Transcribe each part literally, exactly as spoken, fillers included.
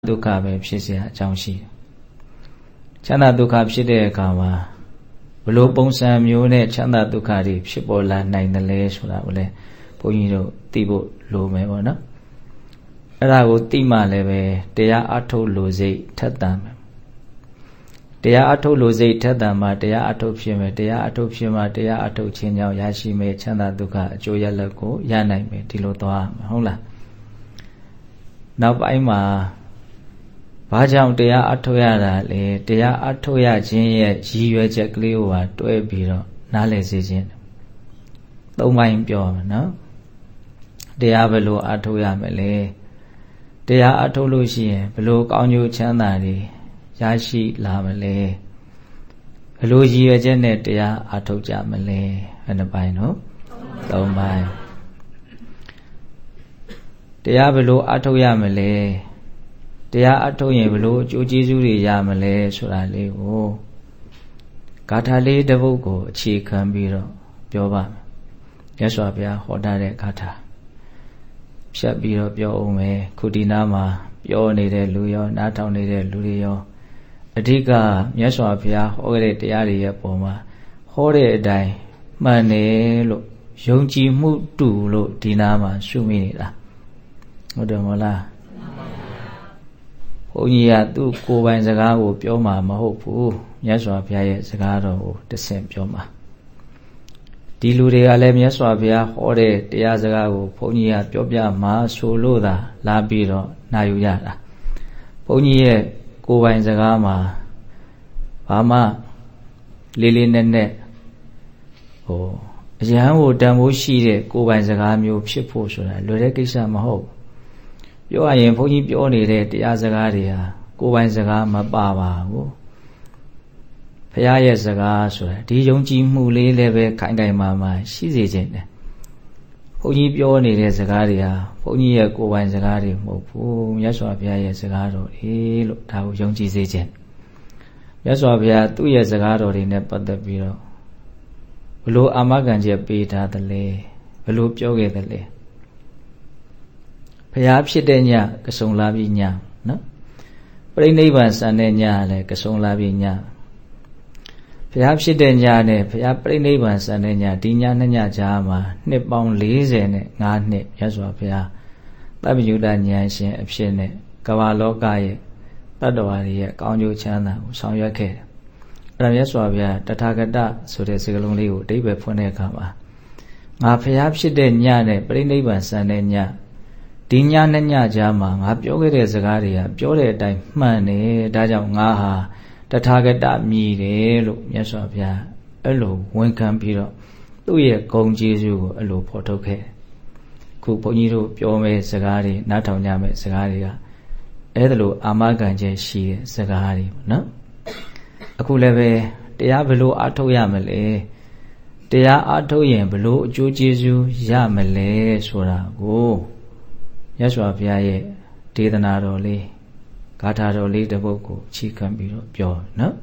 ဒုက္ခပဲဖြစ်เสียအကြောင်းရှိတယ်ချမ်းသာဒုက္ခဖြစ်တဲ့အခါမှာဘလို့ပုံစံမျိုးနဲ့ချမ်းသာဒုက္ခတွေဖြစ်ပေါ်လာနိုင်တယ်လဲဆိုတာကိုလည်းဘုန်းကြီးတို့သိဖို့လိုမယ်ပေါ့နော်အဲ့ဒါကိုသိမှလည်းပဲတရားအထုတ်လို့စိတ်ထက်သန်မယ်တရားအထုတ်လို့စိတ်ထက်သန်မှတရားအထုတ်ဖြစ်မယ်တရားအထုတ်ဖြစ်မှတရားအထုတ်ခြင်းကြောင့်ရရှိမယ်ချမ်းသာဒုက္ခအကျိုးရလဒ်ကိုရနိုင်မယ်ဒီလိုသွားမှာဟုတ်လားနောက်ပိုင်းမှာဘာကြောင့်တရားအထုတ်ရတာလဲတရားအထုတ်ရခြင်းရဲ့ရည်ရွယ်ချက်ကလေးကိုပါတွဲပြီးတော့နားလည်စေခြင်းသုံးပိုင်းပြောမှာနော်တရားဘယ်လိုအထုတ်ရမလဲတရားအထုတ်လို့ရှိရင်ဘယ်လိုကောင်းကျိုးချမ်းသာတွေရရှိလာမလဲဘယ်လိုရည်ရွယ်ချက်နဲ့တရားအထုတ်ကြမလဲဘယ်နှပိုင်းနော်သုံးပိုင်းတရားဘယ်လိုအထုတ်ရမလဲတရားအထုတ်ရင်ဘလို့အကျိုးကျေးဇူးတွေရမလဲဆိုတာလေးကိုဂါထာလေးတစ်ပုဒ်ကိုအခြေခံပြီးတော့ပြောပါမယ်။မြတ်စွာဘုရားဟောထားတဲ့ဂါထာဖြတ်ပြီးတော့ပြောအောင်မယ်ခုဒီနာမှာပြောနေတဲ့လူရောနားထောင်နေတဲ့လူတွေရောအဓိကမြတ်စွာဘုရားဟောခဲ့တဲ့တရားတွေရဲ့ပုံမှာဟောတဲ့အတိုင်းမှန်တယ်လို့ယုံကြည်မှုတူလို့ဒီနာမှာရှုမိနေတာဟုတ်တယ်မဟုတ်လားဘုန်းကြီးကသူ့ကိုယ်ပိုင်စကားကိုပြောမှာမဟုတ်ဘူးမြတ်စွာဘုရားရဲ့စကားတော်ကိုတဆင့်ပြောမှာဒီလူတွေကလည်းမြတ်စွာဘုရားဟောတဲ့တရားစကားကိုဘုန်းကြီးကပြောပြမှာဆိုလို့သာလာပြီးတော့နာယူရတာဘုန်းကြီးရဲ့ကိုယ်ပိုင်စကားမှာဘာမှလေးလေးနက်နက်ဟိုအရဟံကိုတန်ဖိုးရှိတဲ့ကိုယ်ပိုင်စကားမျိုးဖြစ်ဖို့ဆိုတာလွယ်တဲ့ကိစ္စမဟုတ်ပြောရရင်ဘုန်းကြီးပြောနေတဲ့တရားစကားတွေဟာကိုယ်ပိုင်စကားမပါပါဘူးဘုရားရဲ့စကားဆိုတာဒီယုံကြည်မှုလေးလည်းပဲခိုင်ခိုင်မာမာရှိစေခြင်းတယ်ဘုန်းကြီးပြောနေတဲ့စကားတွေဟာဘုန်းကြီးရဲ့ကိုယ်ပိုင်စကားတွေမဟုတ်ဘူးမြတ်စွာဘုရားရဲ့စကားတော်တွေလို့ဒါကိုယုံကြည်စေခြင်းမြတ်စွာဘုရားသူ့ရဲ့စကားတော်တွေနဲ့ပတ်သက်ပြီးတော့ဘလို့အာမခံချက်ပေးထားသလဲဘလို့ပြောခဲ့သလဲဘုရားဖြစ်တဲ့ညကဆုံလာပြီးညနော်ပြိဋိဘံစံတဲ့ညလည်းကဆုံလာပြီးညဘုရားဖြစ်တဲ့ညနဲ့ဘုရားပြိဋိဘံစံတဲ့ညဒီညနှစ်ညကြားမှာနှစ်ပေါင်း၄၀နဲ့၅နှစ်မြတ်စွာဘုရားသဗ္ဗညုတဉာဏ်ရှင်အဖြစ်နဲ့ကမ္ဘာလောကရဲ့တတ္တဝါတွေရဲ့ကောင်းကျိုးချမ်းသာကိုဆောင်ရွက်ခဲ့တယ်အဲ့ဒါမြတ်စွာဘုရားတထာဂတဆိုတဲ့စကားလုံးလေးကိုအဓိပ္ပာယ်ဖွင့်တဲ့အခါမှာငါဘုရားဖြစ်တဲ့ညနဲ့ပြိဋိဘံစံတဲ့ညဒီညနဲ့ညကြားမှာငါပြောခဲ့တဲ့စကားတွေကပြောတဲ့အတိုင်းမှန်တယ်ဒါကြောင့်ငါဟာတထာဂတမြည်တယ်လို့မြတ်စွာဘုရားအဲ့လိုဝန်ခံပြီးတော့သူ့ရဲ့ဂုဏ်ကျေးဇူးကိုအဲ့လိုဖော်ထုတ်ခဲ့ခုဘုန်းကြီးတို့ပြောမဲ့စကားတွေနားထောင်ကြမဲ့စကားတွေကအဲ့ဒါလိုအာမခံချက်ရှိတဲ့စကားတွေနော်အခုလည်းပဲတရားဘယ်လိုအားထုတ်ရမလဲတရားအားထုတ်ရင်ဘယ်လိုအကျိုးကျေးဇူးရမလဲဆိုတာကိုမြတ်စွာဘုရားရဲ့ဒေသနာတော်လေးဂါထာတော်လေးတစ်ပုဒ်ကိုချီးကပ်ပြီးတော့ပြောနော်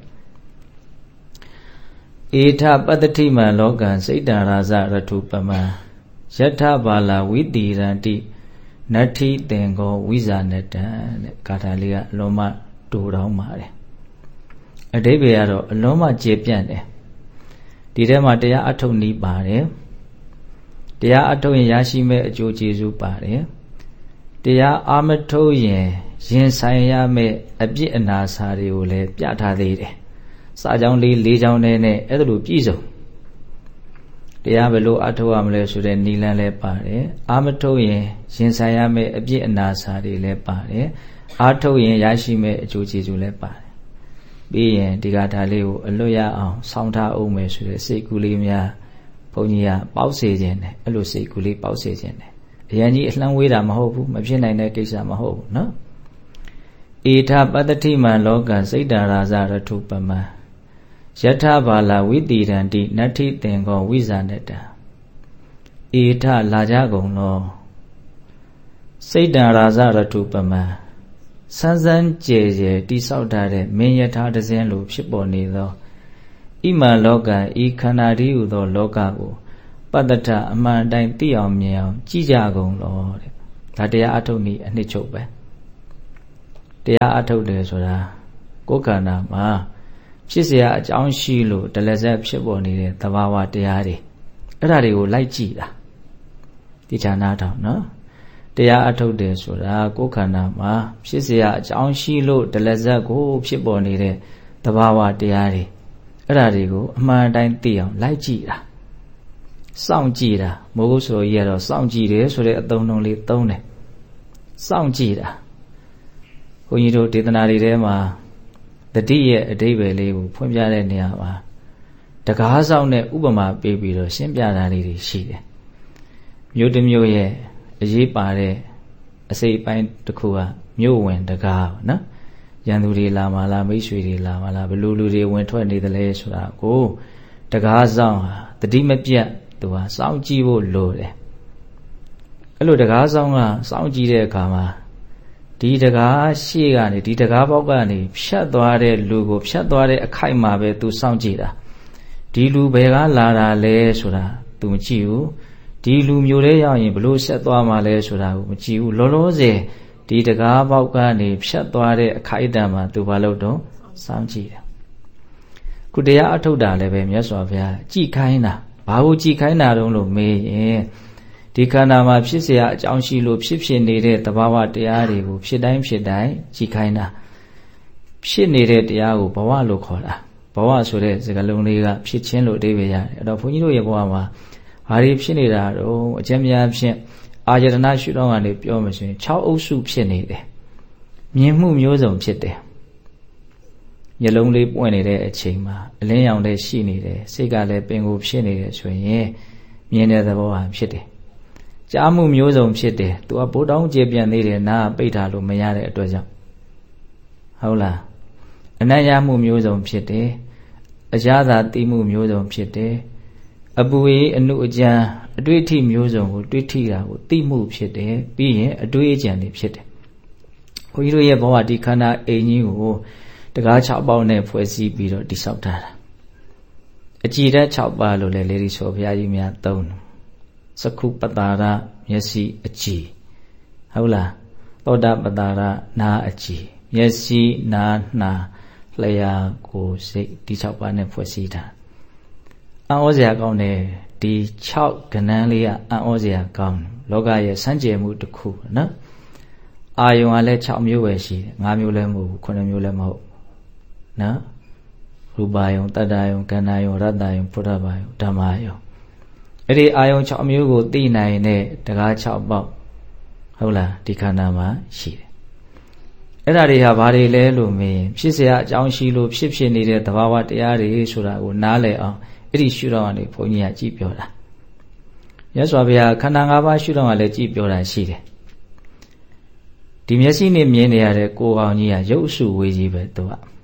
ဧထပတ္တိမံလောကံစိတ်တံရာဇရထုပမံယထဘာလာဝိတိရန္တိနတ္ထိသင်္ကောဝိဇာနတံတဲ့ဂါထာလေးကအလွန်မှတူတောင်းပါတယ်အဓိပ္ပာယ်ကတော့အလွန်မှကျေပြန့်တယ်ဒီထဲမှာတရားအထုတ်နည်းပါတယ်တရားအထုတ်ရင်ရရှိမဲ့အကျိုးကျေးဇူးပါတယ်တရားအာမထုတ်ရင်ရင်ဆိုင်ရမယ့်အပြစ်အနာစာတွေကိုလည်းပြထားသေးတယ်။စာကြောင်းလေး၄ကြောင်းနဲ့အဲ့ဒါလိုပြည့်စုံတရားဘယ်လိုအထုတ်ရမလဲဆိုတဲ့နိလန်းလည်းပါတယ်။အာမထုတ်ရင်ရင်ဆိုင်ရမယ့်အပြစ်အနာစာတွေလည်းပါတယ်။အာထုတ်ရင်ရရှိမယ့်အကျိုးကျေးဇူးလည်းပါတယ်။ပြီးရင်ဒီဂါထာလေးကိုအလွတ်ရအောင်ဆောင်းထားအောင်မယ်ဆိုတဲ့စိတ်ကူးလေးများဘုန်းကြီးကပေါက်စေခြင်းတယ်အဲ့လိုစိတ်ကူးလေးပေါက်စေခြင်းတယ်အရင်ကြီးအလှမ်းဝေးတာမဟုတ်ဘူးမဖြစ်နိုင်တဲ့ကိစ္စမဟုတ်ဘူးနော်ဧထပတ္တိမံလောကံစိတ်တံရာဇရထုပမံယထဘာလာဝိတိရန္တိနတ္ထိသင်္ကောဝိဇာနတံဧထလာကြကုန်လောစိတ်တံရာဇရထုပမံစန်းစန်းကြဲကြဲတိဆောက်ထားတဲ့မင်းယထာတစင်းလိုဖြစ်ပေါ်နေသောဣမံလောကံဤခန္ဓာတည်းဟူသောလောကကိုပတ္တထအမှန်တိုင်းသိအောင်မြင်အောင်ကြည်ကြကုန်လောတဲ့ဒါတရားအထုတ်နည်းအနှစ်ချုပ်ပဲတတရားအထုတ်တယ်ဆိုတာကိုယ်ခန္ဓာမှာဖြစ်เสียအကြောင်းရှိလို့တလက်ဆက်ဖြစ်ပေါ်နေတဲ့သဘာဝတရားတွေအဲ့ဒါတွေကိုလိုက်ကြည့်တာဒီဌာနတောင်နော်တရားအထုတ်တယ်ဆိုတာကိုယ်ခန္ဓာမှာဖြစ်เสียအကြောင်းရှိလို့တလက်ဆက်ကိုဖြစ်ပေါ်နေတဲ့သဘာဝတရားတွေအဲ့ဒါတွေကိုအမှန်တိုင်းသိအောင်လိုက်ကြည့်တာစောင့်ကြည့်တာမိုးဆိုရတော့စောင့်ကြည့်တယ်ဆိုတဲ့အသုံးအနှုန်းလေးသုံးတယ်စောင့်ကြည့်တာဘုန်းကြီးတို့ဒေသနာတွေထဲမှာတတိရဲ့အဓိပ္ပာယ်လေးကိုဖွင့်ပြတဲ့နေရာမှာတကားဆောင်နဲ့ဥပမာပေးပြီးတော့ရှင်းပြတာလေးတွေရှိတယ်မြို့တစ်မြို့ရဲ့အရေးပါတဲ့အစိပ်ပိုင်းတစ်ခုကမြို့ဝင်တကားနော်ရန်သူတွေလာမှလားမိတ်ဆွေတွေလာမှလားဘယ်လိုလူတွေဝင်ထွက်နေသလဲဆိုတာကိုတကားဆောင်ဟာတတိမပြတ်သူဟာစောင့်ကြည့်ဖို့လိုတယ်အဲ့လိုတကားဆောင်ကစောင့်ကြည့်တဲ့အခါမှာဒီတကားရှေ့ကနေဒီတကားပေါက်ကနေဖြတ်သွားတဲ့လူကိုဖြတ်သွားတဲ့အခိုက်မှာပဲသူစောင့်ကြည့်တာဒီလူဘယ်ကလာတာလဲဆိုတာသူမကြည့်ဘူးဒီလူမျိုးတွေရောက်ရင်ဘလို့ဆက်သွားမှာလဲဆိုတာကိုမကြည့်ဘူးလောလောဆယ်ဒီတကားပေါက်ကနေဖြတ်သွားတဲ့အခိုက်အတန့်မှာသူဘာလို့တော့စောင့်ကြည့်တယ်ခုတရားအထုတ်တာလည်းပဲမြတ်စွာဘုရားကြည်ခိုင်းတာဘာကိုကြည်ခိုင်းတာတုံးလို့မေးရင်ဒီခန္ဓာမှာဖြစ်เสียအကြောင်းရှိလို့ဖြစ်ဖြစ်နေတဲ့သဘာဝတရားတွေကိုဖြစ်တိုင်းဖြစ်တိုင်းကြည်ခိုင်းတာဖြစ်နေတဲ့တရားကိုဘဝလို့ခေါ်တာဘဝဆိုတဲ့စကားလုံးလေးကဖြစ်ခြင်းလို့အဓိပ္ပာယ်ရတယ်အဲ့တော့ဘုန်းကြီးတို့ရဲ့ဘဝမှာဘာတွေဖြစ်နေတာတော့အကျဉ်းများဖြင့်အာယတနာရှုထောင့်ကနေပြောမှဆိုရင်၆အုပ်စုဖြစ်နေတယ်မြင်မှုမျိုးစုံဖြစ်တယ်မျက်လုံးလေးပွင့်နေတဲ့အချိန်မှာအလင်းရောင်လေးရှိနေတယ်စိတ်ကလည်းပင်ကိုဖြစ်နေတယ်ဆိုရင်မြင်တဲ့သဘောဟာဖြစ်တယ်ကြားမှုမျိုးစုံဖြစ်တယ်သူကဘိုးတောင်းကျေပြန်သေးတယ်နားပိတ်ထားလို့မရတဲ့အတွက်ကြောင့်ဟုတ်လားအနံ့ရမှုမျိုးစုံဖြစ်တယ်အရာသာသိမှုမျိုးစုံဖြစ်တယ်အပူအေးအနုအကြံအတွေ့အထိမျိုးစုံကိုတွေ့ထိတာကိုသိမှုဖြစ်တယ်ပြီးရင်အတွေ့အကြံတွေဖြစ်တယ်ဘုန်းကြီးတို့ရဲ့ဘဝဒီခန္ဓာအိမ်ကြီးကိုတကား၆ပေါက်နဲ့ဖွဲ့စည်းပြီးတော့တိဆောက်ထားတာအကြည်ဓာတ်၆ပါးလို့လည်းလေဒီဆိုဘုရားကြီးများသုံးတယ်စက္ခုပတာရမျက်စိအကြည်ဟုတ်လားသောတာပတာရနာအကြည်မျက်စိနာနှာလျှာကိုယ်စိတ်ဒီ၆ပါးနဲ့ဖွဲ့စည်းတာအံ့ဩစရာကောင်းတယ်ဒီ၆ကဏ္ဍလေးကအံ့ဩစရာကောင်းတယ်လောကရဲ့စမ်းကြယ်မှုတစ်ခုနော်အာယုံကလည်း၆မျိုးပဲရှိတယ်၅မျိုးလည်းမဟုတ်ဘူးခုနှစ်မျိုးလည်းမဟုတ်နော်ရူပယုံတတ္တယုံကန္နာယုံရတ္တယုံဖုဒ္ဓဘာယုံဓမ္မယုံအဲ့ဒီအာယုံ၆မျိုးကိုသိနိုင်တဲ့တကား၆ပေါက်ဟုတ်လားဒီခန္ဓာမှာရှိတယ်အဲ့ဒါတွေဟာဘာတွေလဲလို့မေးရင်ဖြစ်เสียအကြောင်းရှိလို့ဖြစ်ဖြစ်နေတဲ့သဘာဝတရားတွေဆိုတာကိုနားလည်အောင်အဲ့ဒီရှုထောင့်ကနေဘုန်းကြီးကကြည့်ပြောတာမြတ်စွာဘုရားခန္ဓာ၅ပါးရှုထောင့်ကလည်းကြည့်ပြောတာရှိတယ်ဒီမျက်စိနဲ့မြင်နေရတဲ့ကိုယ်ကောင်ကြီးကရုပ်အစုဝေးကြီးပဲသူ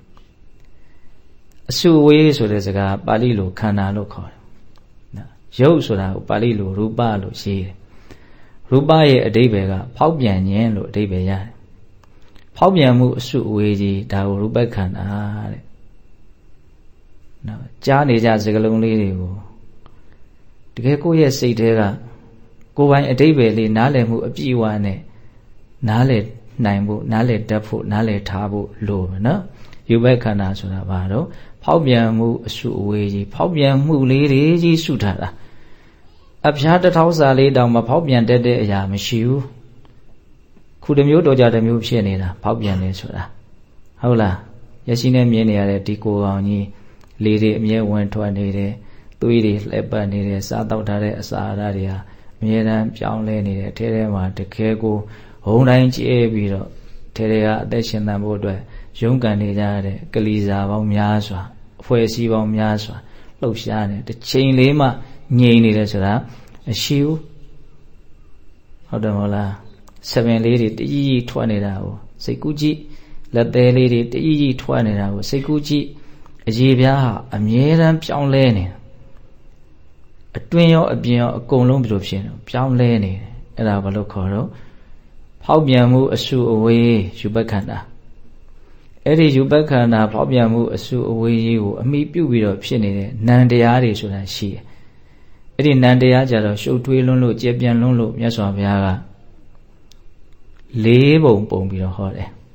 ကအစုဝေးဆိုတဲ့စကားပါဠိလိုခန္ဓာလို့ခေါ်တယ်နော်ရုပ်ဆိုတာကိုပါဠိလိုရူပလို့ရေးတယ်ရူပရဲ့အဓိပ္ပာယ်ကဖောက်ပြန်ခြင်းလို့အဓိပ္ပာယ်ရတယ်ဖောက်ပြန်မှုအစုအဝေးကြီးဒါကိုရူပခန္ဓာတဲ့နော်ကြားနေကြစကားလုံးလေးတွေကိုတကယ်ကိုယ့်ရဲ့စိတ်ထဲကကိုယ်ပိုင်အဓိပ္ပာယ်လေးနားလည်မှုအပြည့်အဝနဲ့နားလည်နိုင်ဖို့နားလည်တတ်ဖို့နားလည်ထားဖို့လိုပဲနော်ယူဘက်ခန္ဓာဆိုတာဘာတော့ဖောက်ပြန်မှုအစုအဝေးကြီးဖောက်ပြန်မှုလေးတွေကြီးစုထားတာအဖျားတစ်ထောက်စာလေးတောင်မဖောက်ပြန်တတ်တဲ့အရာမရှိဘူးခုတစ်မျိုးတော်ကြတစ်မျိုးဖြစ်နေတာဖောက်ပြန်နေဆိုတာဟုတ်လားရရှိနေမြင်နေရတဲ့ဒီကိုယ်ကောင်ကြီးလေးတွေအမြဲဝင်ထွက်နေတယ်သွေးတွေလှည့်ပတ်နေတယ်စားတောက်ထားတဲ့အစာအဟာရတွေဟာအမြဲတမ်းပြောင်းလဲနေတယ်ထဲထဲမှာတကယ်ကိုဟုံတိုင်းကျဲပြီးတော့ထဲထဲကအသက်ရှင်သန်ဖို့အတွက်ရုန်းကန်နေကြတဲ့ကလီစာပေါင်းများစွာအဖွဲ့အစည်းပေါင်းများစွာလှုပ်ရှားနေတစ်ချိန်လေးမှငြိမ်နေတယ်ဆိုတာမရှိဘူးဟုတ်တယ်မဟုတ်လားဆပင်လေးတွေတကြီးကြီးထွက်နေတာကိုစိတ်ကူးကြည့်လက်သေးလေးတွေတကြီးကြီးထွက်နေတာကိုစိတ်ကူးကြည့်အရေးပြားဟာအမြဲတမ်းပြောင်းလဲနေအတွင်းရောအပြင်ရောအကုန်လုံးဘယ်လိုဖြစ်နေပြောင်းလဲနေတယ်အဲ့ဒါဘာလို့ခေါ်တော့ဖောက်ပြန်မှုအစုအဝေးယူပက္ခန္တာအဲ့ဒီယူပက္ခန္တာဖောက်ပြန်မှုအစုအဝေးကြီးကိုအမိပြုပြီးတော့ဖြစ်နေတဲ့နံတရားတွေဆိုတာရှိတယ်အဲ့ဒီနံတရားကြတော့ရှုပ်ထွေးလွန်းလို့ကျေပြန့်လွန်းလို့မြတ်စွာဘုရားကလေးပုံပုံပြီးတော့ဟောတယ်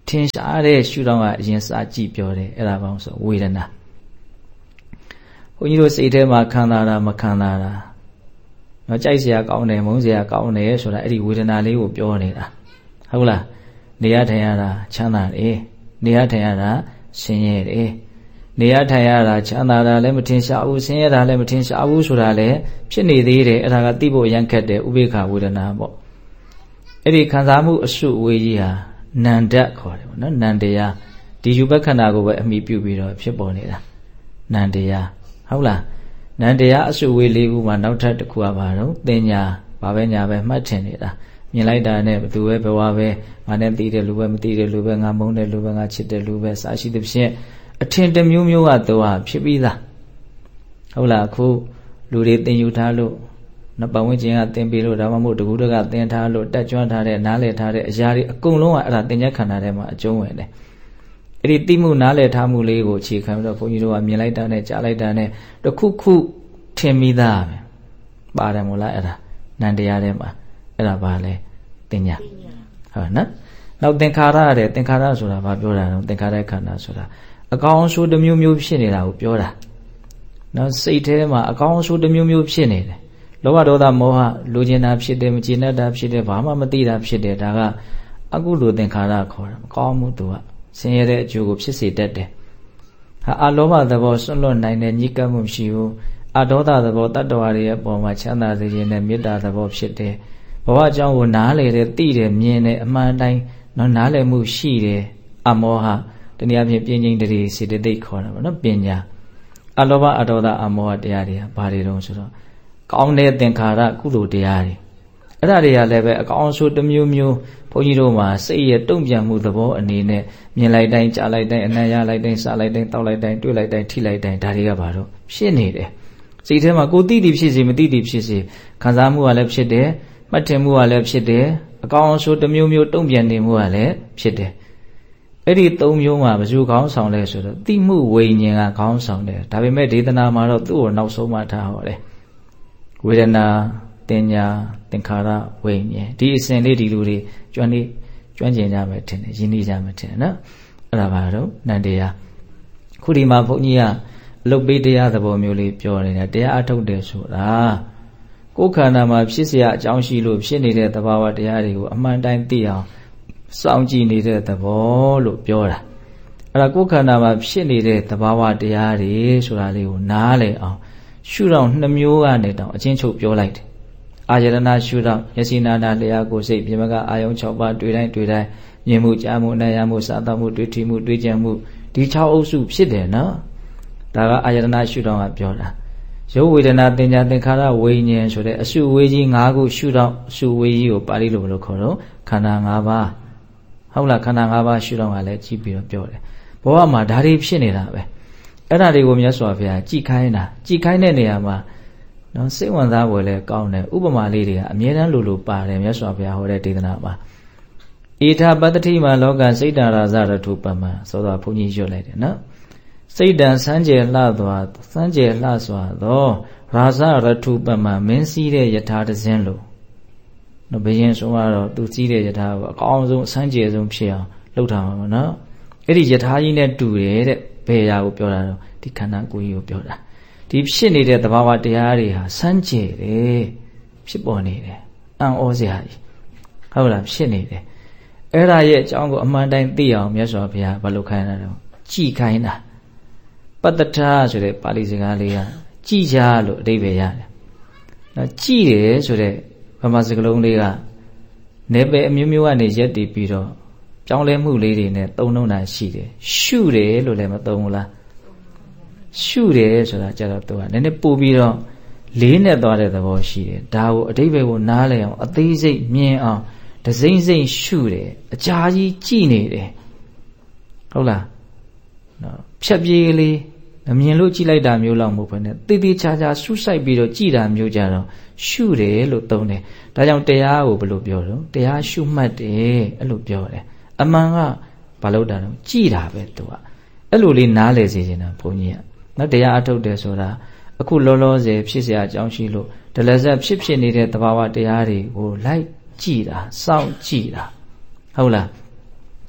ထင်ရှားတဲ့ရှုထောင့်ကအရင်စကြည့်ပြောတယ်အဲ့ဒါဘာလို့ဆိုဝေဒနာဘုန်းကြီးတို့စိတ်ထဲမှာခံစားတာမခံစားတာနော်ကြိုက်စရာကောင်းတယ်မုန်းစရာကောင်းတယ်ဆိုတာအဲ့ဒီဝေဒနာလေးကိုပြောနေတာဟုတ်လားနေရထိုင်ရတာချမ်းသာတယ်နေရထိုင်ရတာဆင်းရဲတယ်နေရထိုင်ရတာချမ်းသာတာလည်းမထင်ရှားဘူးဆင်းရဲတာလည်းမထင်ရှားဘူးဆိုတာလည်းဖြစ်နေသေးတယ်အဲ့ဒါကသိဖို့ရန်ခက်တယ်ဥပေက္ခဝေဒနာပေါ့အဲ့ဒီခံစားမှုအစုအဝေးကြီးဟာနန္ဒခေါ်တယ်ပေါ့နော်နန္တရားဒီယူပက္ခဏာကိုပဲအမိပြုပြီးတော့ဖြစ်ပေါ်နေတာနန္တရားဟုတ်လားနန္တရားအစုအဝေးလေးခုမှာနောက်ထပ်တစ်ခုကဘာတော့တင်ညာဘာပဲညာပဲမှတ်ထင်နေတာမြင်လိုက်တာနဲ့ဘသူပဲဘဝပဲငါနဲ့သိတယ်လူပဲမသိတယ်လူပဲငါမုန်းတယ်လူပဲငါချစ်တယ်လူပဲစရှိသဖြင့်အထင်တစ်မျိုးမျိုးကတော့ဟာဖြစ်ပြီးသားဟုတ်လားအခုလူတွေသင်ယူထားလို့နပဝင်းချင်းကသင်ပြီးလို့ဒါမှမဟုတ်တကူတကသင်ထားလို့တက်ကြွထားတဲ့နားလည်ထားတဲ့အရာတွေအကုန်လုံးကအဲ့ဒါသင်္ကြန်ခန္ဓာထဲမှာအကျုံးဝင်တယ်အဲ့ဒီသိမှုနားလည်ထားမှုလေးကိုအခြေခံပြီးတော့ဘုန်းကြီးတို့ကမြင်လိုက်တာနဲ့ကြားလိုက်တာနဲ့တခုခုထင်မိသားပဲပါတယ်မို့လားအဲ့ဒါနန္တရားထဲမှာအဲ့ဒါဘာလဲသင်္ကြန်ဟုတ်နော်နောက်သင်္ခါရတဲ့သင်္ခါရဆိုတာဘာပြောတာလဲသင်္ခါရခန္ဓာဆိုတာအကောင်အဆိုးတစ်မျိုးမျိုးဖြစ်နေတာကိုပြောတာနော်စိတ်ထဲမှာအကောင်အဆိုးတစ်မျိုးမျိုးဖြစ်နေတယ်လောဘဒေါသမောဟလူကျင်တာဖြစ်တယ်မကျေနပ်တာဖြစ်တယ်ဘာမှမသိတာဖြစ်တယ်ဒါကအကုသိုလ်သင်္ခါရခေါ်တာမကောင်းမှုသူကဆင်းရဲတဲ့အကျိုးကိုဖြစ်စေတတ်တယ်ဟာအလောဘသဘောစွန့်လွတ်နိုင်တဲ့ညှိကပ်မှုမရှိဘူးအဒေါသသဘောတတ္တဝါတွေရဲ့ပုံမှာချမ်းသာစေခြင်းနဲ့မေတ္တာသဘောဖြစ်တယ်ဘဝအကြောင်းကိုနားလေတယ်သိတယ်မြင်တယ်အမှန်တိုင်းနော်နားလည်မှုရှိတယ်အမောဟတနည်းအားဖြင့်ပြင်းကျင်တည်းစေတသိက်ခေါ်တာပေါ့နော်ပညာအလောဘအဒေါသအမောဟတရားတွေကဘာတွေတုံးဆိုတော့ကောင်းတဲ့သင်္ခါရကုသိုလ်တရားတွေအဲ့ဒါတွေကလည်းပဲအကောင်းဆိုးတစ်မျိုးမျိုးဘုန်းကြီးတို့မှာစိတ်ရဲ့တုံ့ပြန်မှုသဘောအနေနဲ့မြင်လိုက်တိုင်းကြားလိုက်တိုင်းအနံ့ရလိုက်တိုင်းစားလိုက်တိုင်းတောက်လိုက်တိုင်းတွေ့လိုက်တိုင်းထိလိုက်တိုင်းဒါတွေကဘာလို့ဖြစ်နေတယ်စိတ်ထဲမှာကိုသိသိဖြစ်စေမသိသိဖြစ်စေခံစားမှုကလည်းဖြစ်တယ်မှတ်ထင်မှုကလည်းဖြစ်တယ်အကောင်းဆိုးတစ်မျိုးမျိုးတုံ့ပြန်နေမှုကလည်းဖြစ်တယ်အဲ့ဒီသုံးမျိုးမှာဘယ်သူခေါင်းဆောင်လဲဆိုတော့သိမှုဝိညာဉ်ကခေါင်းဆောင်တယ်ဒါပေမဲ့ဒေသနာမှာတော့သူ့ကိုနောက်ဆုံးမှထားဟောတယ်ဝေဒနာတင်ညာသင်္ခါရဝိညာဉ်ဒီအစဉ်လေးဒီလူတွေကျွမ်းနေကျွမ်းကျင်ကြမယ်ထင်တယ်ရင်းနှီးကြမယ်ထင်တယ်နော်အဲ့ဒါပါတော့နန္တရားခုဒီမှာဘုန်းကြီးကအလုတ်ပေးတရားသဘောမျိုးလေးပြောနေတာတရားအထုတ်တယ်ဆိုတာကိုယ်ခန္ဓာမှာဖြစ်เสียအကြောင်းရှိလို့ဖြစ်နေတဲ့သဘာဝတရားတွေကိုအမှန်တိုင်းသိအောင်စောင့်ကြည့်နေတဲ့သဘောလို့ပြောတာအဲ့ဒါကိုယ်ခန္ဓာမှာဖြစ်နေတဲ့သဘာဝတရားတွေဆိုတာလေးကိုနားလည်အောင်ရှုထောင့်နှမျိုးကနေတောင်အချင်းချုပ်ပြောလိုက်တယ်အာယတနာရှုထောင့်ယစီနာနာလျာကိုစိတ်ပြမကအာယုံ၆ပါးတွေ့တိုင်းတွေ့တိုင်းမြင်မှုကြားမှုနားရမှုစားသောက်မှုတွေ့ထိမှုတွေ့ကြံမှုဒီ၆အုပ်စုဖြစ်တယ်နော်ဒါကအာယတနာရှုထောင့်ကပြောတာရုပ်ဝေဒနာသင်ညာသင်္ခါရဝိညာဉ်ဆိုတဲ့အစုဝေးကြီး၅ခုရှုထောင့်အစုဝေးကြီးကိုပါဠိလိုဘယ်လိုခေါ်တော့ခန္ဓာ၅ပါးဟုတ်လားခန္ဓာ၅ပါးရှုထောင့်ကလည်းကြည့်ပြီးတော့ပြောတယ်ဘဝမှာဒါတွေဖြစ်နေတာပဲအဲ့ဒါတွေကိုမြတ်စွာဘုရားကြည်ခိုင်းတာကြည်ခိုင်းတဲ့နေရာမှာနော်စိတ်ဝင်စားဖွယ်လဲကောင်းတယ်ဥပမာလေးတွေကအမြဲတမ်းလိုလိုပါတယ်မြတ်စွာဘုရားဟောတဲ့ဒေသနာမှာဣထာပတ္တိမလောကစိတ်တရာဇရထုပမံဆိုတော့ဘုန်းကြီးရွတ်လိုက်တယ်နော်စိတ်တံစမ်းကြယ်လှသွားစမ်းကြယ်လှစွာသောရာဇရထုပမံမင်းစည်းတဲ့ယထာတစင်းလို့နော်ဘယင်ဆိုတော့သူစည်းတဲ့ယထာကိုအကောင်းဆုံးစမ်းကြယ်ဆုံးဖြစ်အောင်လုပ်ထားမှာပေါ့နော်အဲ့ဒီယထာကြီးနဲ့တူတယ်တဲ့ဘယ်ရာကိုပြောတာတော့ဒီခန္ဓာကိုယ်ကြီးကိုပြောတာဒီဖြစ်နေတဲ့သဘာဝတရားတွေဟာစမ်းကြယ်တယ်ဖြစ်ပေါ်နေတယ်အံ့ဩစရာကြီးဟုတ်လားဖြစ်နေတယ်အဲ့ဒါရဲ့အကြောင်းကိုအမှန်တိုင်းသိအောင်မြတ်စွာဘုရားဘာလို့ခိုင်းတာတော့ကြည်ခိုင်းတာပတ္တထဆိုတဲ့ပါဠိစကားလေးကကြည်ကြလို့အဓိပ္ပာယ်ရတယ်နော်ကြည်တယ်ဆိုတဲ့ဗမာစကားလုံးလေးကနေပယ်အမျိုးမျိုးကနေရက်တည်ပြီးတော့ပြောင်းလဲမှုလေးတွေနဲ့သုံးနှုံးတာရှိတယ်ရှုတယ်လို့လည်းမသုံးဘူးလားရှုတယ်ဆိုတာကြတော့သူကနည်းနည်းပို့ပြီးတော့လေးနဲ့သွားတဲ့သဘောရှိတယ်ဒါကိုအဓိပ္ပာယ်ကိုနားလည်အောင်အသေးစိတ်မြင်အောင်ဒစိမ့်စိမ့်ရှုတယ်အကြာကြီးကြည်နေတယ်ဟုတ်လားနော်ဖြတ်ပြေးလေးမမြင်လို့ကြည်လိုက်တာမျိုးလောက်မဟုတ်ဘဲနဲ့တည်တည်ချာချာဆူဆိုင်ပြီးတော့ကြည်တာမျိုးကြတော့ရှုတယ်လို့သုံးတယ်ဒါကြောင့်တရားကိုဘယ်လိုပြောတော့တရားရှုမှတ်တယ်အဲ့လိုပြောတယ်အမှန်ကဘာလို့တာတော့ကြည်တာပဲသူကအဲ့လိုလေးနားလည်စေချင်တာဘုန်းကြီးကနော်တရားအထုတ်တယ်ဆိုတာအခုလောလောဆယ်ဖြစ်เสียအကြောင်းရှိလို့ဒလဇက်ဖြစ်ဖြစ်နေတဲ့သဘာဝတရားတွေကိုလိုက်ကြည့်တာစောင့်ကြည့်တာဟုတ်လား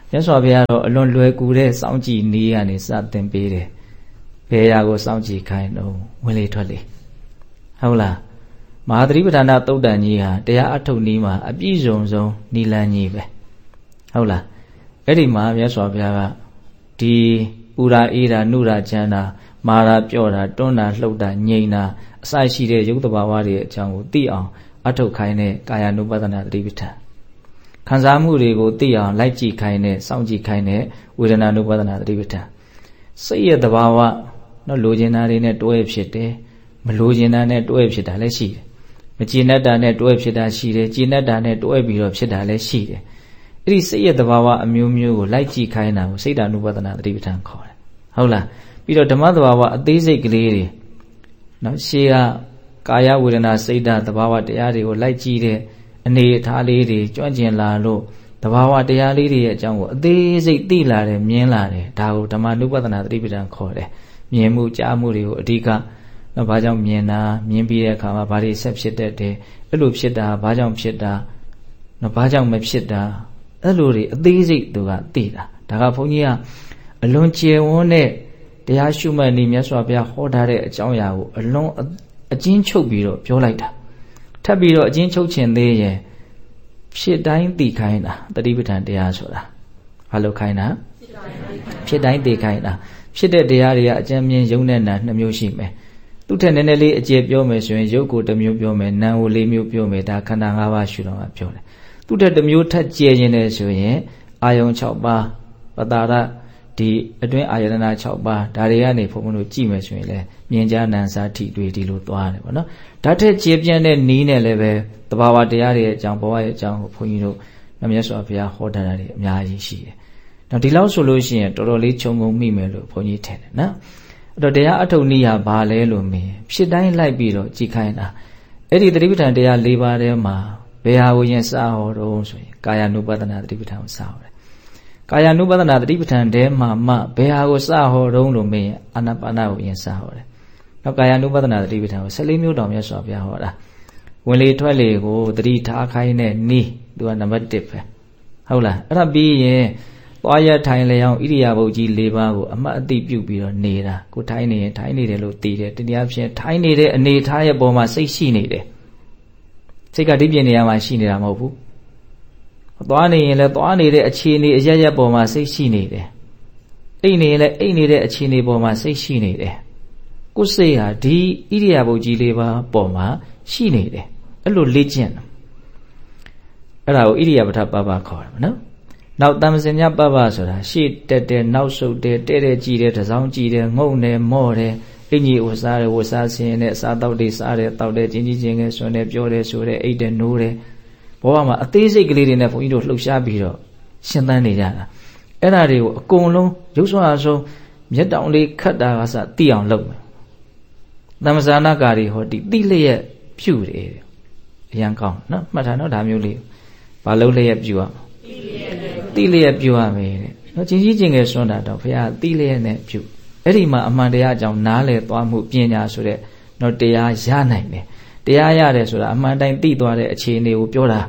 မြတ်စွာဘုရားတော့အလွန်လွယ်ကူတဲ့စောင့်ကြည့်နည်းကနေစတင်ပေးတယ်ဘယ်ရာကိုစောင့်ကြည့်ခိုင်းတော့ဝင်လေထွက်လေဟုတ်လားမဟာသတိပဋ္ဌာန်သုတ်တန်ကြီးဟာတရားအထုတ်နည်းမှာအပြည့်စုံဆုံးနိလန်းကြီးပဲဟုတ်လားအဲ့ဒီမှာမြတ်စွာဘုရားကဒီပူရာအေးတာနုရာချမ်းတာမာရာပြော့တာတွန်းတာလှုပ်တာငြိမ်တာအစရှိတဲ့ရုပ်တဘာဝတွေအကြောင်းကိုသိအောင်အထုတ်ခိုင်းတဲ့ကာယ ानु ပဒနာသတိပဋ္ဌာန်ခံစားမှုတွေကိုသိအောင်လိုက်ကြည့်ခိုင်းတဲ့စောင့်ကြည့်ခိုင်းတဲ့ဝေဒနာ ानु ပဒနာသတိပဋ္ဌာန်စိတ်ရဲ့တဘာဝနော်လိုချင်တာတွေနဲ့တွဲဖြစ်တယ်မလိုချင်တာနဲ့တွဲဖြစ်တာလည်းရှိတယ်မကျေနပ်တာနဲ့တွဲဖြစ်တာရှိတယ်ကျေနပ်တာနဲ့တွဲပြီးတော့ဖြစ်တာလည်းရှိတယ်အဲ့ဒီစိတ်ရဲ့တဘာဝအမျိုးမျိုးကိုလိုက်ကြည့်ခိုင်းတာကိုစိတ်ဓာ ानु ပဒနာသတိပဋ္ဌာန်ခေါ်တယ်ဟုတ်လားပြီးတော့ဓမ္မတဘာဝအသေးစိတ်ကလေးတွေနော်ရှေးကကာယဝေဒနာစိတ်ဓာတ်တဘာဝတရားတွေကိုလိုက်ကြည့်တဲ့အနေအထားလေးတွေကြွန့်ကျင်လာလို့တဘာဝတရားလေးတွေရဲ့အကြောင်းကိုအသေးစိတ်သိလာတယ်မြင်လာတယ်ဒါကိုဓမ္မ ानु ပဒနာသတိပဋ္ဌာန်ခေါ်တယ်မြင်မှုကြားမှုတွေကိုအဓိကနော်ဘာကြောင့်မြင်တာမြင်ပြီးတဲ့အခါမှာဘာတွေဆက်ဖြစ်တတ်တယ်အဲ့လိုဖြစ်တာဘာကြောင့်ဖြစ်တာနော်ဘာကြောင့်မဖြစ်တာအဲ့လိုတွေအသေးစိတ်သူကသိတာဒါကဘုန်းကြီးကအလွန်ကျေဝန်းတဲ့တရားရှုမှတ်နည်းမြတ်စွာဘုရားဟောထားတဲ့အကြောင်းအရာကိုအလွန်အကျဉ်းချုပ်ပြီးတော့ပြောလိုက်တာထပ်ပြီးတော့အကျဉ်းချုပ်ခြင်းသေးရင်ဖြစ်တိုင်းသိခိုင်းတာတတိပဋ္ဌာန်တရားဆိုတာဘာလို့ခိုင်းတာဖြစ်တိုင်းသိခိုင်းတာဖြစ်တဲ့တရားတွေကအကျဉ်းမြင်ယုံနဲ့နာနှစ်မျိုးရှိမယ်သူထက်နည်းနည်းလေးအကျေပြောမယ်ဆိုရင်ယုတ်ကိုတစ်မျိုးပြောမယ်နာမ်ကိုလေးမျိုးပြောမယ်ဒါခန္ဓာ၅ပါးရှုတော့မှပြောတယ်သူထက်တစ်မျိုးထက်ကျဲခြင်းတယ်ဆိုရင်အာယုံ၆ပါးပတာရဒီအတွင်းအာယတနာ၆ပါးဒါတွေကနေဘုံဘုံတို့ကြည့်မယ်ဆိုရင်လည်းမြင်ကြားနံစားထိတွေ့ဒီလိုသွားတယ်ပေါ့နော်ဓာတ်ထက်ကျေပြန့်တဲ့နီးနဲ့လည်းပဲတဘာဝတရားတွေရဲ့အကြောင်းဘဝရဲ့အကြောင်းကိုဘုန်းကြီးတို့မြတ်စွာဘုရားဟောထားတာတွေအများကြီးရှိတယ်။နောက်ဒီလောက်ဆိုလို့ရှိရင်တော်တော်လေးခြုံငုံမိမယ်လို့ဘုန်းကြီးထင်တယ်နော်။အဲ့တော့တရားအထုတ်နည်းဟာဘာလဲလို့မေးဖြစ်တိုင်းလိုက်ပြီးတော့ကြည်ခိုင်းတာအဲ့ဒီသတိပဋ္ဌာန်တရား၄ပါးထဲမှာဘယ်ဟာကိုရင်စဟောတော့ဆိုရင်ကာယ ानु ပဒနာသတိပဋ္ဌာန်ကိုစဟောတယ်ကာယ ानु ပဒနာသတိပဋ္ဌာန်ထဲမှာမှဘယ်ဟာကိုစဟောတော့လို့မေးရင်အာနာပါနကိုရင်စဟောတယ်နောက်ကာယ ानु ပဒနာသတိပဋ္ဌာန်ကို၁၄မျိုးတောင်မြတ်စွာဘုရားဟောတာဝင်လေထွက်လေကိုသတိထားခိုင်းတဲ့နီးသူကနံပါတ်၁ပဲဟုတ်လားအဲ့ဒါပြီးရင်သွားရထိုင်လျောင်းဣရိယာပုတ်ကြီး၄ပါးကိုအမှတ်အသိပြုပြီးတော့နေတာကိုထိုင်းနေရင်ထိုင်းနေတယ်လို့သိတယ်တရားဖြင့်ထိုင်းနေတဲ့အနေထားရဲ့ပုံမှာစိတ်ရှိနေတယ်စိတ်ကဒီပြင်နေရာမှာရှိနေတာမဟုတ်ဘူးသွားနေရင်လည်းသွားနေတဲ့အခြေအနေအရရက်ပေါ်မှာစိတ်ရှိနေတယ်အိတ်နေရင်လည်းအိတ်နေတဲ့အခြေအနေပေါ်မှာစိတ်ရှိနေတယ်ကိုယ်စိတ်ဟာဒီဣရိယာပုတ်ကြီး၄ပါးပေါ်မှာရှိနေတယ်အဲ့လိုလေ့ကျင့်တယ်အဲ့ဒါကိုဣရိယာပထပပခေါ်တယ်နော်နောက်တမ္ပစင်ညပပဆိုတာရှေ့တက်တယ်နောက်ဆုတ်တယ်တဲ့တဲ့ကြည်တယ်တစောင်းကြည်တယ်ငုံတယ်မော့တယ်အင်ကြီးဝစားတယ်ဝစားဆင်းနဲ့စားတောက်တယ်စားတယ်တောက်တယ်ချင်းချင်းချင်းငယ်ဆွနဲ့ပြောတယ်ဆိုတယ်အိတ်တယ်နိုးတယ်ဘောကမှာအသေးစိတ်ကလေးတွေနဲ့ဘုန်းကြီးတို့လှုပ်ရှားပြီးတော့ရှင်းသန်းနေကြတာအဲ့ဒါတွေကိုအကုန်လုံးရုပ်ဆွမ်းအားဆုံးမျက်တောင်လေးခတ်တာကစသိအောင်လုပ်မယ်သမ္မဇာနာကာရီဟောဒီတိလျက်ပြုတယ်အရန်ကောင်းနော်မှတ်ထားနော်ဒါမျိုးလေးဘာလို့လျက်ပြုရမလဲတိလျက်ပြုရမယ်တဲ့နော်ချင်းကြီးချင်းငယ်ဆွမ်းတာတော့ဘုရားတိလျက်နဲ့ပြုအဲ့ဒီမှာအမှန်တရားအကြောင်းနားလည်သွားမှုပညာဆိုတဲ့နော်တရားရနိုင်တယ်တရားရတယ်ဆိုတာအမှန်တိုင်းသိသွားတဲ့အခြေအနေကိုပြောတာ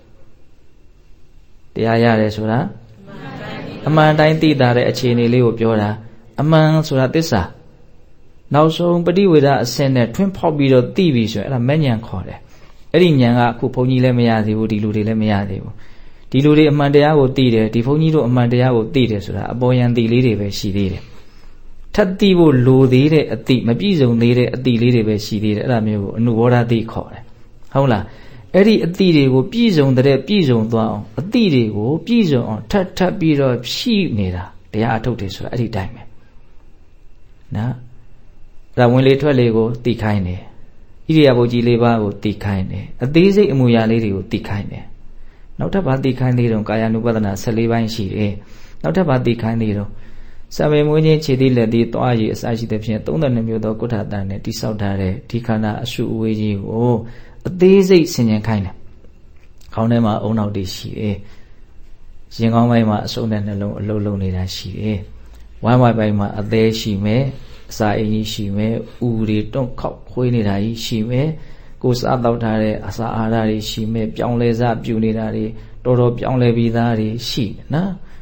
တရားရတယ်ဆိုတာအမှန်တိုင်းသိတာတဲ့အခြေအနေလေးကိုပြောတာအမှန်ဆိုတာသစ္စာနောက်ဆုံးပฏิဝေဒအဆင့်နဲ့ထွန်းဖောက်ပြီးတော့သိပြီဆိုရင်အဲ့ဒါမဲ့ဉဏ်ခေါ်တယ်အဲ့ဒီဉဏ်ကအခုဘုန်းကြီးလည်းမရသေးဘူးဒီလူတွေလည်းမရသေးဘူးဒီလူတွေအမှန်တရားကိုသိတယ်ဒီဘုန်းကြီးတို့အမှန်တရားကိုသိတယ်ဆိုတာအပေါ်ယံသိလေးတွေပဲရှိသေးတယ်ထပ်သိဖို့လိုသေးတဲ့အသိမပြည့်စုံသေးတဲ့အသိလေးတွေပဲရှိသေးတယ်အဲ့ဒါမျိုးကိုအနုဘောဓသိခေါ်တယ်ဟုတ်လားအဲ့ဒီအသိတွေကိုပြည့်စုံတဲ့ပြည့်စုံသွားအောင်အသိတွေကိုပြည့်စုံအောင်ထပ်ထပ်ပြီးတော့ဖြည့်နေတာတရားအထုတ်တယ်ဆိုတာအဲ့ဒီတိုင်းပဲနော်အဲ့ဒါဝင်လေထွက်လေကိုသိခိုင်းတယ်ဣရိယာပုတ်ကြီး၄ပါးကိုသိခိုင်းတယ်အသေးစိတ်အမူအရာလေးတွေကိုသိခိုင်းတယ်နောက်ထပ်ဘာသိခိုင်းသေးတော့ကာယ ानु ပဒနာ၁၄ပိုင်းရှိတယ်နောက်ထပ်ဘာသိခိုင်းသေးတော့စံမေမွေးခြင်းခြေသီးလက်သီးသွားရည်အစရှိတဲ့ဖြင့်၃၂မျိုးသောကုဋ္ဌတန်နဲ့တိဆောက်ထားတဲ့ဒီခန္ဓာအစုအဝေးကြီးကိုအသေးစိတ်ဆင်ခြင်ခိုင်းတယ်ခေါင်းထဲမှာအုံနောက်တည်ရှိတယ်ရင်ကောင်းပိုင်းမှာအစုံနဲ့နှလုံးအလုံးလုံးနေတာရှိတယ်ဝမ်းဝိုင်ပိုင်းမှာအသေးရှိမယ်အစာအိမ်ကြီးရှိမယ်ဥတွေတွန့်ခေါက်ခွေးနေတာကြီးရှိမယ်ကိုယ်စားတောက်ထားတဲ့အစာအာဟာရတွေရှိမယ်ပြောင်းလဲစားပြူနေတာတွေတော်တော်ပြောင်းလဲပြီးသားတွေရှိတယ်နော်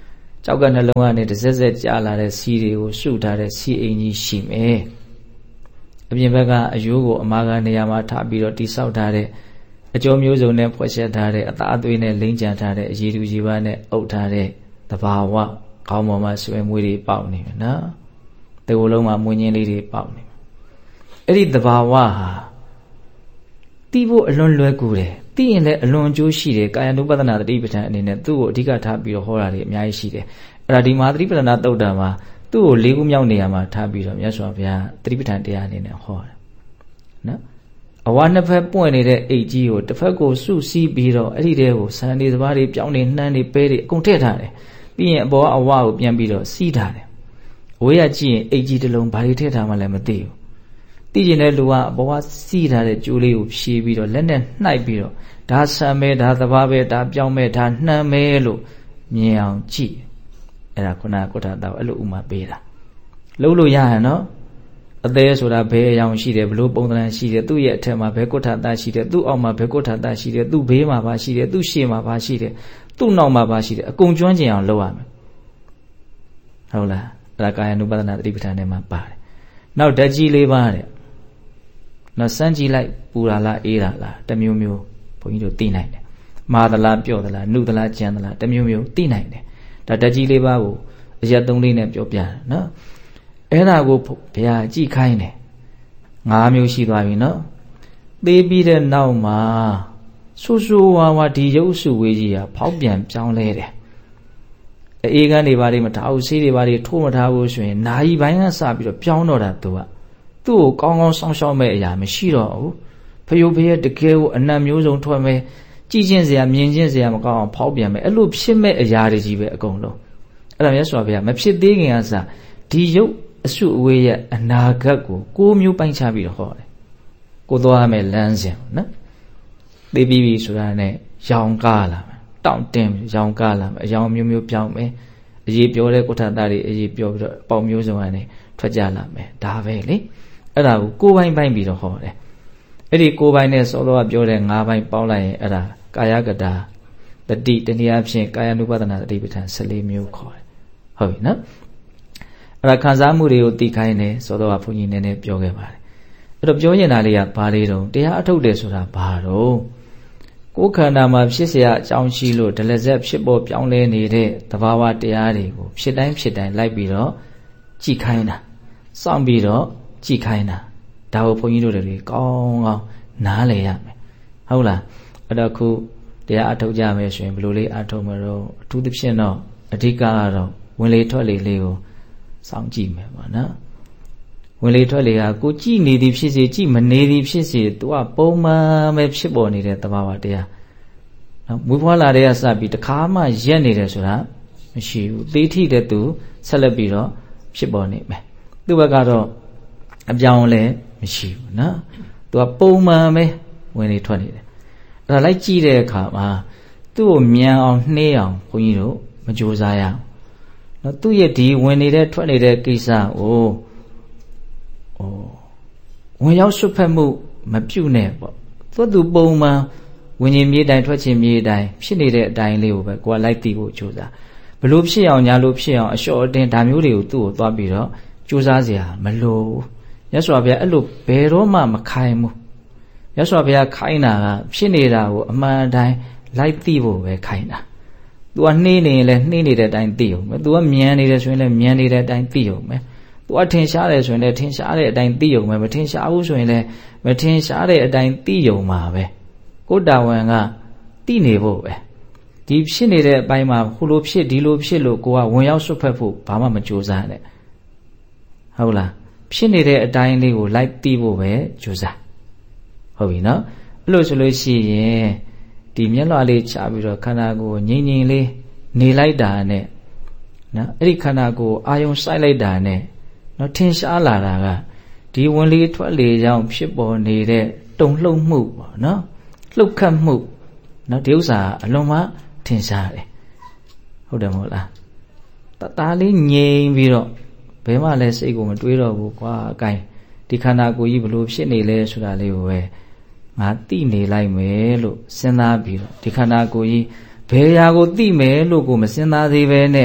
ကြောက်ကနှလုံးကနေတစ်စက်စက်ကြာလာတဲ့စီးတွေကိုစုထားတဲ့စီးအိမ်ကြီးရှိမယ်အပြင်ဘက်ကအယိုးကိုအမာကနေရာမှာထားပြီးတော့တိဆောက်ထားတဲ့အကျော်မျိုးစုံနဲ့ဖွဲ့ဆက်ထားတဲ့အသားအသွေးနဲ့လိမ့်ကြံထားတဲ့အရည်သူရည်ပါနဲ့အုပ်ထားတဲ့သဘာဝခေါင်းပေါ်မှာဆွဲမွေးတွေပေါက်နေတယ်နော်တကူလုံးမှာမွေးညင်းလေးတွေပေါက်နေအဲ့ဒီသဘာဝဟာတီးဖို့အလွန်လွယ်ကူတယ်သိရင်လည်းအလွန်အကျိုးရှိတယ်ကာယ ानु ပဒနာတတိပဋ္ဌာန်အနေနဲ့သူ့ကိုအဓိကထားပြီးတော့ဟောတာတွေအများကြီးရှိတယ်အဲ့ဒါဒီမှာတတိပဋ္ဌာန်သုတ်တံမှာသူ့ကိုလေးခုမြောက်နေရာမှာထားပြီးတော့မြတ်စွာဘုရားတတိပဋ္ဌာန်တရားအနေနဲ့ဟောတယ်နော်အဝါနှစ်ဖက်ပွင့်နေတဲ့အိတ်ကြီးကိုတစ်ဖက်ကိုစုစည်းပြီးတော့အဲ့ဒီတဲကိုဆန်နေစပါးတွေပြောင်းနေနှမ်းနေပဲတွေအကုန်ထည့်ထားတယ်ပြီးရင်အပေါ်ကအဝါကိုပြန်ပြီးတော့စီးထားတယ်အဝေးကကြည့်ရင်အိတ်ကြီးတစ်လုံးဘာတွေထည့်ထားမှလည်းမသိဘူးသိကျင်တဲ့လူကအပေါ်ကစီးထားတဲ့ကြိုးလေးကိုဖြေးပြီးတော့လက်နဲ့နှိုက်ပြီးတော့ဒါဆံမဲဒါသဘာပဲဒါပြောင်းမဲဒါနှမ်းမဲလို့မြင်အောင်ကြည့်အဲ့ဒါခုနကကုဋ္ဌတာအဲ့လိုဥမာပေးတာလုံးလို့ရဟန်နော်အသေးဆိုတာဘယ်အယောင်ရှိတယ်ဘလို့ပုံသဏ္ဍာန်ရှိတယ်သူ့ရဲ့အထက်မှာဘယ်ကုဋ္ဌတာရှိတယ်သူ့အောက်မှာဘယ်ကုဋ္ဌတာရှိတယ်သူ့ဘေးမှာဘာရှိတယ်သူ့ရှေ့မှာဘာရှိတယ်သူ့နောက်မှာဘာရှိတယ်အကုန်ကျွမ်းကျင်အောင်လုပ်ရမယ်ဟုတ်လားအဲ့ဒါကာယ ानु ပဒနာတတိပဋ္ဌာန်ထဲမှာပါတယ်နောက်ဓာတ်ကြီးလေးပါတဲ့နော်စမ်းကြည့်လိုက်ပူလာလားအေးလာလားတမျိုးမျိုးဘုန်းကြီးတို့သိနိုင်တယ်မာသလားပြော့သလားနှုသလားကြမ်းသလားတမျိုးမျိုးသိနိုင်တယ်ဒါဓာတ်ကြီးလေးပါကိုအရက်သုံးလေးနဲ့ပြောပြတယ်နော်အဲ့ဒါကိုဘုရားကြည့်ခိုင်းတယ်ငါးမျိုးရှိသွားပြီနော်သေပြီးတဲ့နောက်မှာဆူဆူဝါဝါဒီရုပ်စုဝေးကြီးဟာဖောက်ပြန်ပြောင်းလဲတယ်အေးကန်းတွေဘာတွေမထားဘူးဆေးတွေဘာတွေထိုးမထားဘူးဆိုရင်နာယီပိုင်းကစပြီးတော့ပြောင်းတော့တာသူကသူ့ကိုကောင်းကောင်းစောင့်ရှောက်မဲ့အရာမရှိတော့ဘူးဖယုတ်ဖယက်တကယ်ကိုအနံ့မျိုးစုံထွက်မဲ့ကြည်ချင်းစရာမြင်ချင်းစရာမကောင်းအောင်ဖောက်ပြန်မဲ့အဲ့လိုဖြစ်မဲ့အရာတွေကြီးပဲအကုန်လုံးအဲ့ဒါမြတ်စွာဘုရားမဖြစ်သေးခင်ကစဒီရုပ်အစုအဝေးရဲ့အနာဂတ်ကိုကိုးမျိုးပိုင်းခြားပြီးတော့ဟောတယ်ကိုသွားရမယ်လမ်းစဉ်နော်သိပြီးပြီဆိုတာနဲ့ရောင်ကားလာမယ်တောင့်တင်းရောင်ကားလာမယ်အယောင်မျိုးမျိုးပြောင်းမယ်အရေးပြောတဲ့ကုဋ္ဌတာတွေအရေးပြောပြီးတော့ပေါင်မျိုးစုံကနေထွက်ကြလာမယ်ဒါပဲလေအဲ့ဒါကိုကိုးပိုင်းပိုင်းပြီးတော့ဟောတယ်အဲ့ဒီကိုးပိုင်းနဲ့စောစောကပြောတဲ့၅ပိုင်းပေါင်းလိုက်ရင်အဲ့ဒါကာယကတာတတိတနည်းအားဖြင့်ကာယ ानु ပဒနာတတိပဋ္ဌာန်၁၄မျိုးခေါ်တယ်ဟုတ်ပြီနော်အဲ့ဒါခံစားမှုတွေကိုသိခိုင်းတယ်စောစောကဘုန်းကြီးနည်းနည်းပြောခဲ့ပါတယ်အဲ့တော့ပြောရင်တာလေးကဘာလေးတုံးတရားအထုတ်တယ်ဆိုတာဘာတော့ကိုယ်ခန္ဓာမှာဖြစ်เสียအကြောင်းရှိလို့ဒလဇက်ဖြစ်ပေါ်ပြောင်းလဲနေတဲ့သဘာဝတရားတွေကိုဖြစ်တိုင်းဖြစ်တိုင်းလိုက်ပြီးတော့ကြည်ခိုင်းတာစောင့်ပြီးတော့ကြည်ခိုင်းတာဒါကိုဘုန်းကြီးတို့တွေကောင်းကောင်းနားလည်ရမယ်ဟုတ်လားအဲ့တော့ခုတရားအထုတ်ကြမယ်ဆိုရင်ဘယ်လိုလေးအထုတ်မလို့အထူးသဖြင့်တော့အဓိကကတော့ဝင်လေထွက်လေလေးကိုစောင့်ကြည့်မယ်ပေါ့နော်ဝင်လေထွက်လေဟာကိုကြည့်နေသည်ဖြစ်စေကြည့်မနေသည်ဖြစ်စေသူကပုံမှန်ပဲဖြစ်ပေါ်နေတဲ့သဘာဝတရားနော်မွေးဖွားလာတဲ့ကစပြီးတခါမှရက်နေတယ်ဆိုတာမရှိဘူးသေထိတဲ့သူဆက်လက်ပြီးတော့ဖြစ်ပေါ်နေမယ်သူ့ဘက်ကတော့အပြောင်းလဲမရှိဘူးနော်သူကပုံမှန်ပဲဝင်လေထွက်နေတယ်အဲ့ဒါလိုက်ကြည့်တဲ့အခါမှာသူ့ကိုမြန်အောင်နှေးအောင်ခွန်ကြီးတို့မကြိုးစားရအောင်နော်သူ့ရဲ့ဒီဝင်နေတဲ့ထွက်နေတဲ့ကိစ္စကိုဟိုဝင်ရောက်ဆွတ်ဖက်မှုမပြုတ်နဲ့ပေါ့သူ့သူပုံမှန်ဝင်ခြင်းမြေတိုင်းထွက်ခြင်းမြေတိုင်းဖြစ်နေတဲ့အတိုင်းလေးကိုပဲကိုကလိုက်သိဖို့ကြိုးစားဘလို့ဖြစ်အောင်ညာလို့ဖြစ်အောင်အလျှော့အတင်းဒါမျိုးတွေကိုသူ့ကိုသွားပြီးတော့ကြိုးစားစရာမလိုဘူးမြတ်စွာဘုရားအဲ့လိုဘယ်တော့မှမခိုင်းဘူးမြတ်စွာဘုရားခိုင်းတာကဖြစ်နေတာကိုအမှန်တိုင်းလိုက်သိဖို့ပဲခိုင်းတာသူကနှေးနေရင်လည်းနှေးနေတဲ့အတိုင်းသိအောင်ပဲသူကမြန်နေတယ်ဆိုရင်လည်းမြန်နေတဲ့အတိုင်းသိအောင်ပဲသူကထင်ရှားတယ်ဆိုရင်လည်းထင်ရှားတဲ့အတိုင်းသိအောင်ပဲမထင်ရှားဘူးဆိုရင်လည်းမထင်ရှားတဲ့အတိုင်းသိအောင်ပါပဲကိုတာဝန်ကသိနေဖို့ပဲဒီဖြစ်နေတဲ့အပိုင်းမှာဟိုလိုဖြစ်ဒီလိုဖြစ်လို့ကိုကဝင်ရောက်ဆွတ်ဖက်ဖို့ဘာမှမကြိုးစားနဲ့ဟုတ်လားဖြစ်နေတဲ့အတိုင်းလေးကိုလိုက်သိဖို့ပဲကြိုးစားဟုတ်ပြီနော်အဲ့လိုဆိုလို့ရှိရင်ဒီမျက်လွှာလေးချပြီးတော့ခန္ဓာကိုယ်ငြိမ်ငြိမ်လေးနေလိုက်တာနဲ့နော်အဲ့ဒီခန္ဓာကိုယ်အာယုံစိုက်လိုက်တာနဲ့နော်ထင်ရှားလာတာကဒီဝင်လေထွက်လေကြောင့်ဖြစ်ပေါ်နေတဲ့တုန်လှုပ်မှုပေါ့နော်လှုပ်ခတ်မှုနော်ဒီဥစ္စာအလွန်မှထင်ရှားတယ်ဟုတ်တယ်မဟုတ်လားတသားလေးငြိမ်ပြီးတော့ဘယ်မှလည်းစိတ်ကိုမတွေးတော့ဘူးကွာအကိုင်းဒီခန္ဓာကိုယ်ကြီးဘလို့ဖြစ်နေလဲဆိုတာလေးကိုပဲငါသိနေလိုက်မယ်လို့စဉ်းစားပြီးတော့ဒီခန္ဓာကိုယ်ကြီးဘယ်ရာကိုသိမယ်လို့ကိုမစဉ်းစားသေးပဲနဲ့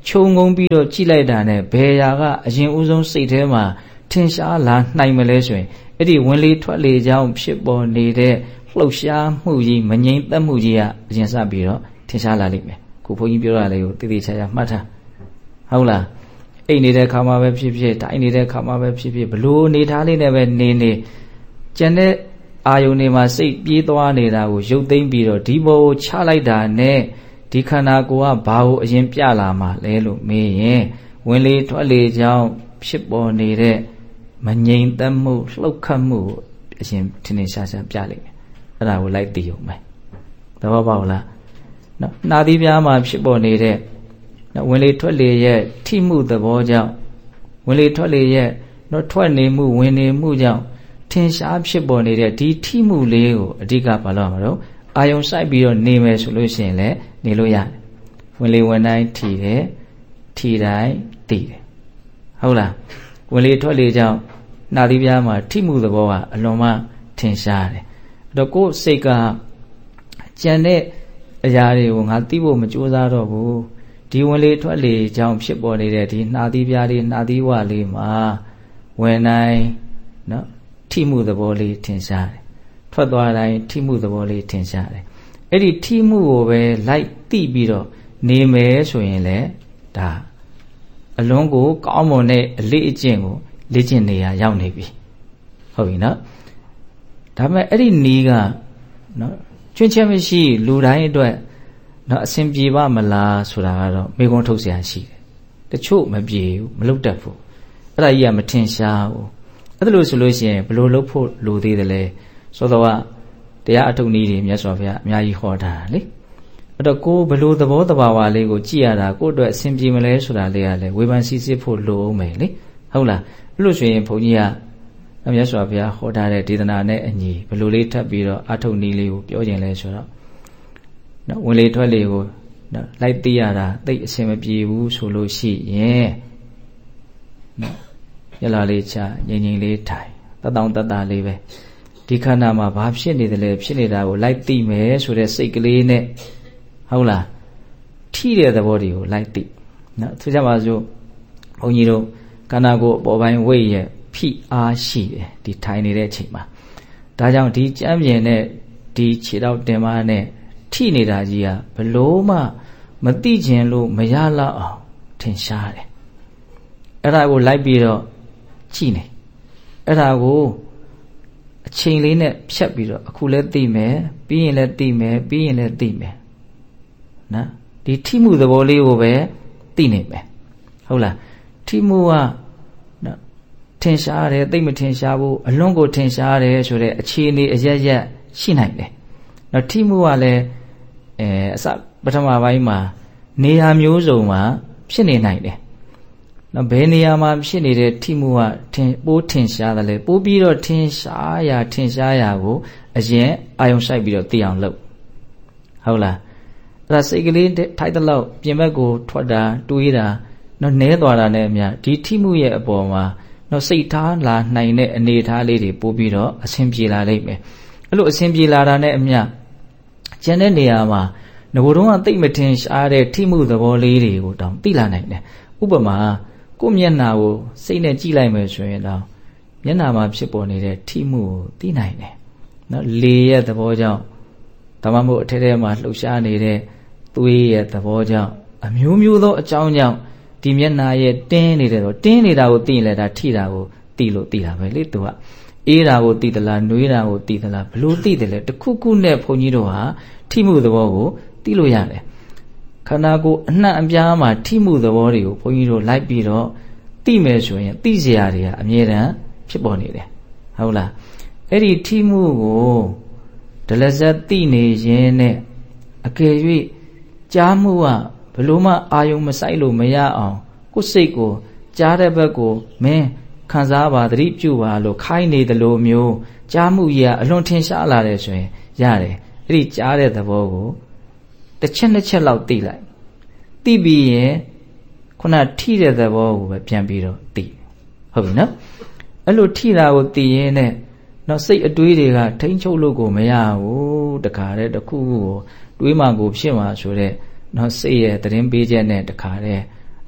ခြုံငုံပြီးတော့ကြည့်လိုက်တာနဲ့ဘယ်ရာကအရင်ဦးဆုံးစိတ်ထဲမှာထင်ရှားလာနိုင်မလဲဆိုရင်အဲ့ဒီဝင်လေထွက်လေကြောင့်ဖြစ်ပေါ်နေတဲ့လှုပ်ရှားမှုကြီးမငြိမ်သက်မှုကြီးကအရင်စပြီးတော့ထင်ရှားလာလိမ့်မယ်ခုဘုန်းကြီးပြောရလေကိုတည်တည်ချာချာမှတ်ထားဟုတ်လားအိတ်နေတဲ့ခါမှာပဲဖြစ်ဖြစ်တိုင်းနေတဲ့ခါမှာပဲဖြစ်ဖြစ်ဘလို့နေထားလေးနဲ့ပဲနေနေကျန်တဲ့အာယုန်တွေမှာစိတ်ပြေးသွားနေတာကိုရုပ်သိမ်းပြီးတော့ဒီဘောကိုချလိုက်တာနဲ့ဒီခန္ဓာကိုယ်ကဘာကိုအရင်ပြလာမှာလဲလို့မေးရင်ဝင်လေထွက်လေကြောင့်ဖြစ်ပေါ်နေတဲ့မငြိမ်သက်မှုလှုပ်ခတ်မှုအရင်ထင်ထင်ရှားရှားပြလိုက်မယ်အဲ့ဒါကိုလိုက်သိအောင်မယ်သဘောပေါက်လားနော်နှာသီးပြားမှာဖြစ်ပေါ်နေတဲ့နော်ဝင်လေထွက်လေရဲ့ထိမှုသဘောကြောင့်ဝင်လေထွက်လေရဲ့နော်ထွက်နေမှုဝင်နေမှုကြောင့်ထင်ရှားဖြစ်ပေါ်နေတဲ့ဒီထိမှုလေးကိုအဓိကဘာလို့မလို့အာယုံစိုက်ပြီးတော့နေမယ်ဆိုလို့ရှိရင်လည်းနေလို့ရတယ်ဝင်လေဝင်တိုင်းထီတယ်ထီတိုင်းသိတယ်ဟုတ်လားဝင်လေထွက်လေကြောင့်နှာသီးပြားမှာထိမှုသဘောကအလွန်မှထင်ရှားတယ်အဲ့တော့ကိုယ်စိတ်ကကြံတဲ့အရာတွေကိုငါသိဖို့မကြိုးစားတော့ဘူးဒီဝင်လေထွက်လေကြောင့်ဖြစ်ပေါ်နေတဲ့ဒီနှာသီးပြားလေးနှာသီးဝလေးမှာဝင်တိုင်းနော်ထိမှုသဘောလေးထင်ရှားတယ်ထွက်သွားတိုင်းထိမှုသဘောလေးထင်ရှားတယ်အဲ့ဒီထိမှုကိုပဲလိုက်သိပြီးတော့နေမယ်ဆိုရင်လေဒါအလွန်ကိုကောင်းမွန်တဲ့အလေးအကျင့်ကိုလေ့ကျင့်နေရရောက်နေပြီဟုတ်ပြီနော်ဒါပေမဲ့အဲ့ဒီနီးကနော်ကျွင်းချက်မရှိလူတိုင်းအတွက်နော်အစဉ်ပြေပါမလားဆိုတာကတော့မေခွန်းထုတ်เสียရှိတယ်တချို့မပြေဘူးမလုပ်တတ်ဘူးအဲ့ဒါကြီးကမထင်ရှားဘူးအဲ့ဒါလို့ဆိုလို့ရှိရင်ဘယ်လိုလုပ်ဖို့လိုသေးတယ်လဲဆိုတော့တရားအထုတ်နည်းတွေမြတ်စွာဘုရားအများကြီးဟောတာလေအဲ့တော့ကိုဘယ်လိုသဘောတဘာဝလေးကိုကြည့်ရတာကိုအတွက်အစဉ်ပြေမလဲဆိုတာလေးကလည်းဝေဖန်စီစစ်ဖို့လိုအောင်မယ်လေဟုတ်လားအဲ့လို့ဆိုရင်ဘုန်းကြီးကမြတ်စွာဘုရားဟောထားတဲ့ဒေသနာနဲ့အညီဘယ်လိုလေးထပ်ပြီးတော့အထုတ်နည်းလေးကိုပြောခြင်းလဲဆိုတော့နော်ဝင်လေထွက်လေကိုနော်လိုက်သိရတာသိအစဉ်မပြေဘူးဆိုလို့ရှိရင်နော်ရလာလေးချငြိမ်ငြိမ်လေးထိုင်တတောင်တတလေးပဲဒီခန္ဓာမှာဘာဖြစ်နေတယ်လဲဖြစ်နေတာကိုလိုက်သိမယ်ဆိုတဲ့စိတ်ကလေးနဲ့ဟုတ်လားထိတဲ့သဘောတွေကိုလိုက်သိနော်သူကြပါစို့ဘုန်းကြီးတို့ခန္ဓာကိုယ်အပေါ်ပိုင်းဝိတ်ရဲ့ဖိအားရှိတယ်ဒီထိုင်နေတဲ့အချိန်မှာဒါကြောင့်ဒီကြမ်းပြင်နဲ့ဒီခြေတော့တင်မနဲ့ထိနေတာကြီးကဘလို့မှမသိခြင်းလို့မရတော့အောင်ထင်ရှားတယ်အဲ့ဒါကိုလိုက်ပြီးတော့ကြည့်နေအဲ့ဒါကိုအချိန်လေးနဲ့ဖြတ်ပြီးတော့အခုလည်းသိမယ်ပြီးရင်လည်းသိမယ်ပြီးရင်လည်းသိမယ်နော်ဒီထိမှုသဘောလေးကိုပဲသိနေမယ်ဟုတ်လားထိမှုကနော်ထင်ရှားတယ်သိမထင်ရှားဘူးအလွန်ကိုထင်ရှားတယ်ဆိုတဲ့အခြေအနေအရရက်ရှိနိုင်တယ်နော်ထိမှုကလည်းအဲအစပထမပိုင်းမှာနေရာမျိုးစုံမှာဖြစ်နေနိုင်တယ်နော်ဘယ်နေရာမှာဖြစ်နေတဲ့ထိမှုကထင်ပိုးထင်ရှားတယ်လေပိုးပြီးတော့ထင်ရှားရာထင်ရှားရာကိုအရင်အာယုံဆိုင်ပြီးတော့သိအောင်လုပ်ဟုတ်လားအဲ့ဒါစိတ်ကလေးထိုက်တဲ့လောက်ပြင်ဘက်ကိုထွက်တာတွေးတာနော်နဲသွားတာနဲ့အမျှဒီထိမှုရဲ့အပေါ်မှာနော်စိတ်ထားလာနိုင်တဲ့အနေအထားလေးတွေပို့ပြီးတော့အဆင်ပြေလာလိမ့်မယ်အဲ့လိုအဆင်ပြေလာတာနဲ့အမျှကျန်တဲ့နေရာမှာငကိုယ်တော့သိမထင်ရှားတဲ့ထိမှုသဘောလေးတွေကိုတောင်သိလာနိုင်တယ်ဥပမာကိုယ့်မျက်နှာကိုစိတ်နဲ့ကြည့်လိုက်မယ်ဆိုရင်တော့မျက်နှာမှာဖြစ်ပေါ်နေတဲ့ထိမှုကိုသိနိုင်တယ်နော်လေရဲ့သဘောကြောင့်ဒါမှမဟုတ်အထက်ထဲမှာလှုပ်ရှားနေတဲ့သွေးရဲ့သဘောကြောင့်အမျိုးမျိုးသောအကြောင်းကြောင့်ဒီမျက်နှာရဲ့တင်းနေတယ်တော့တင်းနေတာကိုသိရင်လည်းဒါထိတာကိုသိလို့သိတာပဲလေသူကအေးတာကိုသိသလားနှွေးတာကိုသိသလားဘလို့သိတယ်လဲတခုခုနဲ့ဘုန်းကြီးတို့ဟာထိမှုသဘောကိုသိလို့ရတယ်ခန္ဓာကိုယ်အနှံ့အပြားမှာထိမှုသဘောတွေကိုဘုန်းကြီးတို့လိုက်ပြီးတော့သိမယ်ဆိုရင်သိစရာတွေကအမြဲတမ်းဖြစ်ပေါ်နေတယ်ဟုတ်လားအဲ့ဒီထိမှုကိုဒလဇတ်သိနေရင်နဲ့အကယ်၍ကြားမှုကဘလို့မှအာယုံမဆိုင်လို့မရအောင်ကိုယ်စိတ်ကိုကြားတဲ့ဘက်ကိုမင်းခံစားပါသတိပြုပါလို့ခိုင်းနေတယ်လို့မျိုးကြားမှုကြီးကအလွန်ထင်ရှားလာတယ်ဆိုရင်ရတယ်အဲ့ဒီကြားတဲ့သဘောကိုတစ်ချက်နှစ်ချက်လောက်သိလိုက်သိပြီးရင်ခုနထိတဲ့သဘောကိုပဲပြန်ပြီးတော့သိဟုတ်ပြီနော်အဲ့လိုထိတာကိုသိရင်နဲ့တော့စိတ်အတွေးတွေကထိမ့်ချုပ်လို့ကိုမရဘူးတခါတည်းတစ်ခုခုကိုတွေးမှကိုဖြစ်မှာဆိုတဲ့နော်စိတ်ရဲ့သတင်းပေးချက်နဲ့တခါတည်း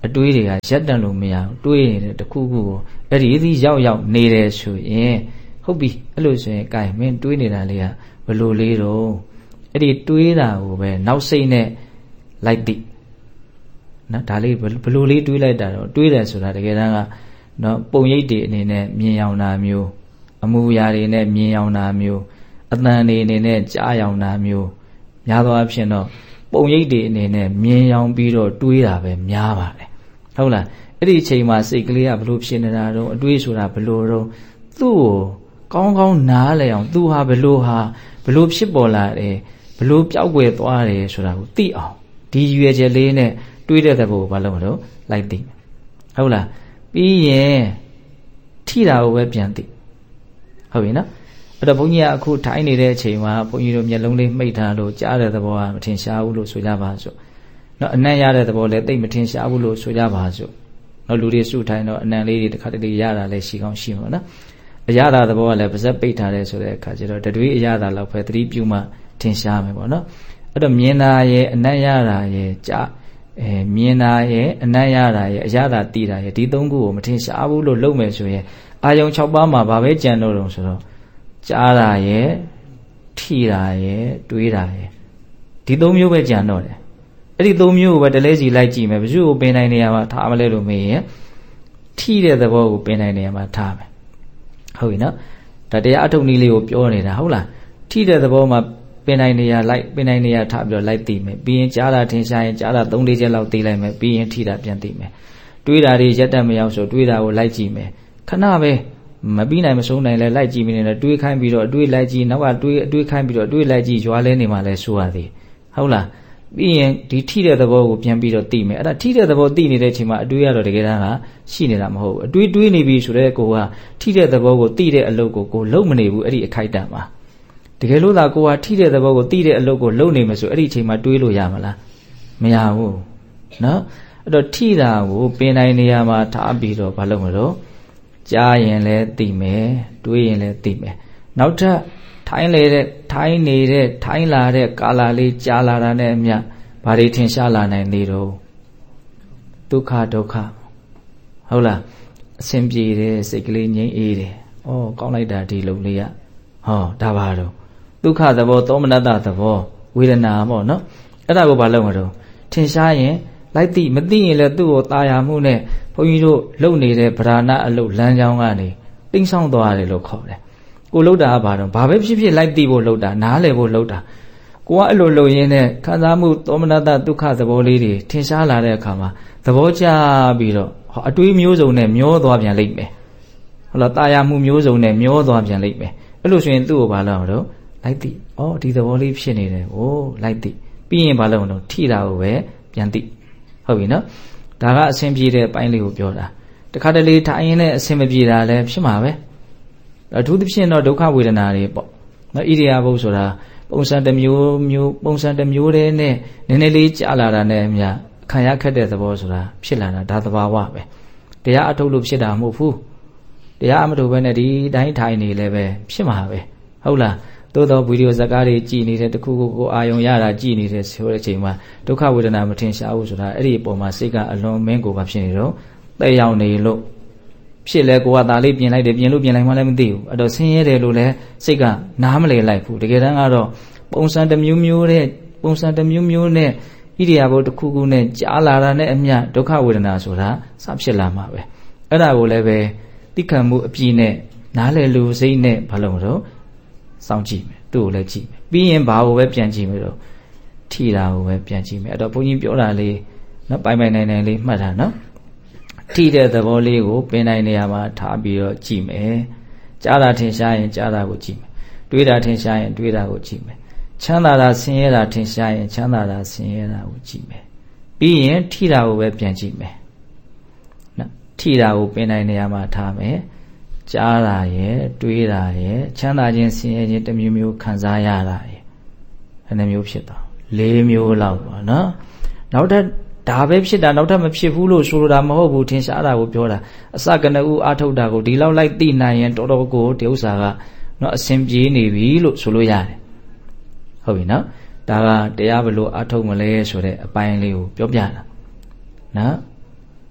အတွေးတွေကရက်တန့်လို့မရဘူးတွေးနေတဲ့တခုခုကိုအဲ့ဒီဒီရောက်ရောက်နေတယ်ဆိုရင်ဟုတ်ပြီအဲ့လိုဆိုရင် gain မင်းတွေးနေတာလေးကဘလို့လေးတော့အဲ့ဒီတွေးတာကိုပဲနောက်စိတ်နဲ့လိုက်သိနော်ဒါလေးဘလို့လေးတွေးလိုက်တာတော့တွေးတယ်ဆိုတာတကယ်တမ်းကနော်ပုံရိပ်တွေအနေနဲ့မြင်အောင်တာမျိုးအမူအရာတွေနဲ့မြင်အောင်တာမျိုးအတန်တွေအနေနဲ့ကြားအောင်တာမျိုးများသောအားဖြင့်တော့ပုံရိပ်တွေအနေနဲ့မြင်အောင်ပြီးတော့တွေးတာပဲများပါတယ်ဟုတ်လားအဲ့ဒီအချိန်မှာစိတ်ကလေးကဘလို့ဖြစ်နေတာတော့အတွေးဆိုတာဘလို့တော့သူ့ကိုကောင်းကောင်းနားလည်အောင်သူဟာဘလို့ဟာဘလို့ဖြစ်ပေါ်လာတယ်ဘလို့ပျောက်ကွယ်သွားတယ်ဆိုတာကိုသိအောင်ဒီရွယ်ချက်လေးနဲ့တွေးတဲ့သဘောကိုဘာလို့မလို့လိုက်သိဟုတ်လားပြီးရင်ထိတာကိုပဲပြန်သိဟုတ်ပြီနော်အဲ့တော့ဘုန်းကြီးကအခုထိုင်နေတဲ့အချိန်မှာဘုန်းကြီးတို့မျက်လုံးလေးမှိတ်ထားလို့ကြားတဲ့သဘောကမထင်ရှားဘူးလို့ဆိုကြပါစို့နော်အနံ့ရတဲ့သဘောလည်းသိမထင်ရှားဘူးလို့ဆိုကြပါစို့နော်လူတွေစုထိုင်တော့အနံ့လေးတွေတစ်ခါတလေရတာလည်းရှိကောင်းရှိမှာနော်အရသာသဘောကလည်းပါဇက်ပိတ်ထားတယ်ဆိုတဲ့အခါကျတော့တတွေးအရသာလောက်ပဲသတိပြုမှထင်ရှားမယ်ပေါ့နော်အဲ့တော့မြင်တာရဲ့အနံ့ရတာရဲ့ကြားအဲမြင်တာရဲ့အနံ့ရတာရဲ့အရသာတည်တာရဲ့ဒီသုံးခုကိုမထင်ရှားဘူးလို့လုပ်မယ်ဆိုရင်အာယုံ၆ပါးမှာဘာပဲကြံတော့တော့ဆိုတော့ကြားတာရဲ့ထိတာရဲ့တွေးတာရဲ့ဒီသုံးမျိုးပဲကြံတော့တယ်အဲ့ဒီသုံးမျိုးကိုပဲတလဲစီလိုက်ကြည့်မယ်ဘယ်သူ့ကိုပင်နိုင်နေရမှာထားမလဲလို့မေးရင်ထိတဲ့သဘောကိုပင်နိုင်နေရမှာထားမယ်ဟုတ်ပြီနော်ဒါတရားအထုတ်နည်းလေးကိုပြောနေတာဟုတ်လားထိတဲ့သဘောမှာပင်နိုင်နေရလိုက်ပင်နိုင်နေရထားပြီးတော့လိုက်သိမယ်ပြီးရင်ကြားတာထင်ရှားရင်ကြားတာသုံးလေးချက်လောက်သိလိုက်မယ်ပြီးရင်ထိတာပြန်သိမယ်တွေးတာတွေရက်တက်မရောက်ဆိုတွေးတာကိုလိုက်ကြည့်မယ်ခဏပဲမပြီးနိုင်မဆုံးနိုင်လဲလိုက်ကြည့်မိနေတယ်တွေးခိုင်းပြီးတော့အတွေးလိုက်ကြည့်နောက်ကတွေးအတွေးခိုင်းပြီးတော့အတွေးလိုက်ကြည့်ရွာလဲနေမှလဲဆိုရသေးဟုတ်လားပြီးရင်ဒီထိတဲ့သဘောကိုပြန်ပြီးတော့သိမယ်အဲ့ဒါထိတဲ့သဘောသိနေတဲ့အချိန်မှာအတွေးရတော့တကယ်တမ်းကရှိနေတာမဟုတ်ဘူးအတွေးတွေးနေပြီဆိုတဲ့ကိုကထိတဲ့သဘောကိုသိတဲ့အလုပ်ကိုကိုလုံးမနေဘူးအဲ့ဒီအခိုက်အတန့်မှာတကယ်လို့သာကိုကထိတဲ့သဘောကိုသိတဲ့အလုပ်ကိုလုံးနေမယ်ဆိုအဲ့ဒီအချိန်မှာတွေးလို့ရမလားမရဘူးနော်အဲ့တော့ထိတာကိုပင်နိုင်နေရမှာထားပြီးတော့ဘာလုပ်မလို့ကြားရင်လည်းသိမယ်တွေးရင်လည်းသိမယ်နောက်ထပ်ထိုင်းလေတဲ့ထိုင်းနေတဲ့ထိုင်းလာတဲ့ကာလာလေးကြာလာတာနဲ့အမျှဘာတွေထင်ရှားလာနိုင်သေးတော့ဒုက္ခဒုက္ခဟုတ်လားအဆင်ပြေတယ်စိတ်ကလေးငြိမ်းအေးတယ်ဩကောင်းလိုက်တာဒီလုံလေးကဟောဒါပါတော့ဒုက္ခသဘောသောမနတသဘောဝေဒနာပေါ့နော်အဲ့ဒါကိုဘာလုပ်မလို့ထင်ရှားရင်လိုက်သိမသိရင်လည်းသူ့ကိုตาရမှုနဲ့ဘုန်းကြီးတို့လုံနေတဲ့ဗราဏအလုတ်လမ်းကြောင်းကနေတိမ်ဆောင်သွားတယ်လို့ခေါ်တယ်ကိုလှုပ်တာကဘာတော့ဘာပဲဖြစ်ဖြစ်လိုက်သိဖို့လှုပ်တာနားလည်ဖို့လှုပ်တာကိုကအဲ့လိုလှုပ်ရင်းနဲ့ခံစားမှုသောမနတဒုက္ခသဘောလေးတွေထင်ရှားလာတဲ့အခါမှာသဘောကျပြီးတော့အတွေးမျိုးစုံနဲ့မျောသွားပြန်လိမ့်မယ်ဟုတ်လားตาရမှုမျိုးစုံနဲ့မျောသွားပြန်လိမ့်မယ်အဲ့လိုဆိုရင်သူ့ကိုဘာလုပ်တော့လိုက်သိဩဒီသဘောလေးဖြစ်နေတယ်ဟိုလိုက်သိပြီးရင်ဘာလုပ်တော့ထိတာကိုပဲပြန်သိဟုတ်ပြီနော်ဒါကအဆင်ပြေတဲ့အပိုင်းလေးကိုပြောတာတခါတလေထိုင်ရင်လည်းအဆင်မပြေတာလည်းဖြစ်မှာပဲအထူးသဖြင့်တော့ဒုက္ခဝေဒနာတွေပေါ့နော်ဣရိယာပုဆိုတာပုံစံတစ်မျိုးမျိုးပုံစံတစ်မျိုးတည်းနဲ့နည်းနည်းလေးကြာလာတာနဲ့အမျှခံရခက်တဲ့သဘောဆိုတာဖြစ်လာတာဒါသဘာဝပဲတရားအထုတ်လို့ဖြစ်တာမဟုတ်ဘူးတရားအမထုတ်ဘဲနဲ့ဒီတိုင်းထိုင်နေလည်းပဲဖြစ်မှာပဲဟုတ်လားသို့သောဗီဒီယိုဇာတ်ကားတွေကြည်နေတဲ့တခုခုကိုအာယုံရတာကြည်နေတဲ့ဆိုတဲ့အချိန်မှာဒုက္ခဝေဒနာမထင်ရှားဘူးဆိုတာအဲ့ဒီအပေါ်မှာစိတ်ကအလွန်မင်းကိုပါဖြစ်နေတော့တဲ့ရောက်နေလို့ဖြစ်လဲကိုကဒါလေးပြင်လိုက်တယ်ပြင်လို့ပြင်လိုက်မှလည်းမသိဘူးအဲ့တော့ဆင်းရဲတယ်လို့လည်းစိတ်ကနားမလည်လိုက်ဘူးတကယ်တမ်းကတော့ပုံစံတစ်မျိုးမျိုးတဲ့ပုံစံတစ်မျိုးမျိုးနဲ့ဣရိယာပုတစ်ခုခုနဲ့ကြားလာတာနဲ့အမျှဒုက္ခဝေဒနာဆိုတာစဖြစ်လာမှာပဲအဲ့ဒါကိုလည်းပဲတိခံမှုအပြည့်နဲ့နားလည်လူစိတ်နဲ့ဘာလို့မလို့စောင့်ကြည့်မယ်သူ့ကိုလည်းကြည့်မယ်ပြီးရင်ဘာကိုပဲပြန်ကြည့်မယ်တော့ထိတာကိုပဲပြန်ကြည့်မယ်အဲ့တော့ဘုန်းကြီးပြောတာလေးနော်ပိုင်ပိုင်နိုင်နိုင်လေးမှတ်တာနော်ထိတဲ့သဘောလေးကိုပင်နိုင်နေရာမှာထားပြီးတော့ကြည့်မယ်ကြားတာထင်ရှားရင်ကြားတာကိုကြည့်မယ်တွေးတာထင်ရှားရင်တွေးတာကိုကြည့်မယ်ချမ်းသာတာဆင်းရဲတာထင်ရှားရင်ချမ်းသာတာဆင်းရဲတာကိုကြည့်မယ်ပြီးရင်ထိတာကိုပဲပြန်ကြည့်မယ်နော်ထိတာကိုပင်နိုင်နေရာမှာထားမယ်ကြားတာရဲ့တွေးတာရဲ့ချမ်းသာခြင်းဆင်းရဲခြင်းတစ်မျိုးမျိုးခံစားရတာရဲ့အဲ့နှမျိုးဖြစ်သွားလေးမျိုးလောက်ပါနော်နောက်ထပ်ဒါပဲဖြစ်တာနောက်ထပ်မဖြစ်ဘူးလို့ဆိုလိုတာမဟုတ်ဘူးထင်ရှားတာကိုပြောတာအစကနဦးအာထုတ်တာကိုဒီလောက်လိုက်သိနိုင်ရင်တော်တော်ကိုဒီဥစ္စာကနော်အစဉ်ပြေးနေပြီလို့ဆိုလို့ရတယ်ဟုတ်ပြီနော်ဒါကတရားဘလို့အာထုတ်မလဲဆိုတဲ့အပိုင်းလေးကိုပြောပြတာနော်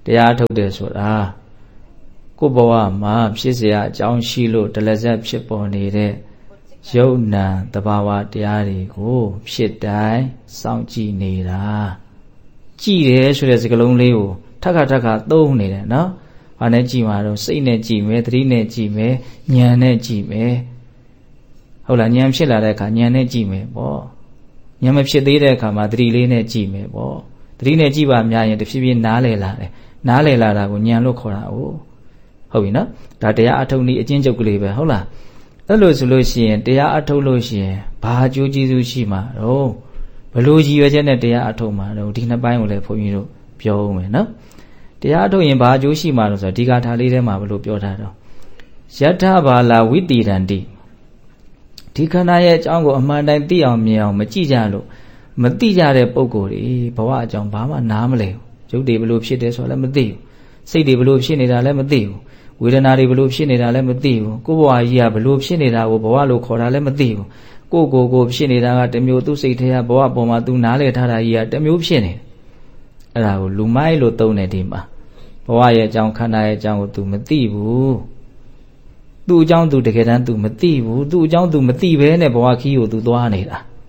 တရားထုတ်တယ်ဆိုတာကိုယ်ဘဝမှာဖြစ်เสียအကြောင်းရှိလို့တလက်ဆက်ဖြစ်ပေါ်နေတဲ့ယုတ်နံတဘာဝတရားတွေကိုဖြစ်တိုင်းစောင့်ကြည့်နေတာကြည့်တယ်ဆိုတဲ့စကားလုံးလေးကိုထပ်ခါထပ်ခါသုံးနေတယ်နော်။ဘာနဲ့ကြည့်မှာတော့စိတ်နဲ့ကြည့်မယ်သတိနဲ့ကြည့်မယ်ဉာဏ်နဲ့ကြည့်မယ်ဟုတ်လားဉာဏ်ဖြစ်လာတဲ့အခါဉာဏ်နဲ့ကြည့်မယ်ပေါ့ဉာဏ်မဖြစ်သေးတဲ့အခါမှာသတိလေးနဲ့ကြည့်မယ်ပေါ့သတိနဲ့ကြည့်ပါများရင်တဖြည်းဖြည်းနားလည်လာတယ်နားလည်လာတာကိုဉာဏ်လို့ခေါ်တာ哦ဟုတ်ပြီနော်ဒါတရားအထုတ်နည်းအကျဉ်းချုပ်ကလေးပဲဟုတ်လားအဲ့လိုဆိုလို့ရှိရင်တရားအထုတ်လို့ရှိရင်ဘာအကျိုးကျေးဇူးရှိမှာတော့ဘလို့ရည်ရွယ်ချက်နဲ့တရားအထုတ်မှာတော့ဒီနှစ်ပိုင်းကိုလည်းဘုန်းကြီးတို့ပြောဦးမယ်နော်တရားအထုတ်ရင်ဘာအကျိုးရှိမှာလို့ဆိုတော့ဒီကာထာလေးထဲမှာဘလို့ပြောထားတော့ယထဘာလာဝိတိရန္တိဒီခန္ဓာရဲ့အကြောင်းကိုအမှန်တိုင်းသိအောင်မြင်အောင်မကြည့်ကြလို့မသိကြတဲ့ပုံကိုယ်တွေဘဝအကြောင်းဘာမှနားမလဲရုပ်တွေဘလို့ဖြစ်တယ်ဆိုတာလည်းမသိဘူးစိတ်တွေဘလို့ဖြစ်နေတာလည်းမသိဘူးဝေဒနာတွေဘလို့ဖြစ်နေတာလည်းမသိဘူးကိုယ်ဘဝကြီးကဘလို့ဖြစ်နေတာကိုဘဝလို့ခေါ်တာလည်းမသိဘူးကိုယ်ကိုယ်ကိုဖြစ်နေတာကတစ်မျိုးသူ့စိတ်ထဲကဘဝပေါ်မှာသူနားလည်ထားတာကြီးကတစ်မျိုးဖြစ်နေတယ်အဲ့ဒါကိုလူမိုက်လို့သုံးတယ်ဒီမှာဘဝရဲ့အကြောင်းခန္ဓာရဲ့အကြောင်းကို तू မသိဘူးသူ့အကြောင်း तू တကယ်တမ်း तू မသိဘူးသူ့အကြောင်း तू မသိဘဲနဲ့ဘဝခီးကို तू သွားနေတာ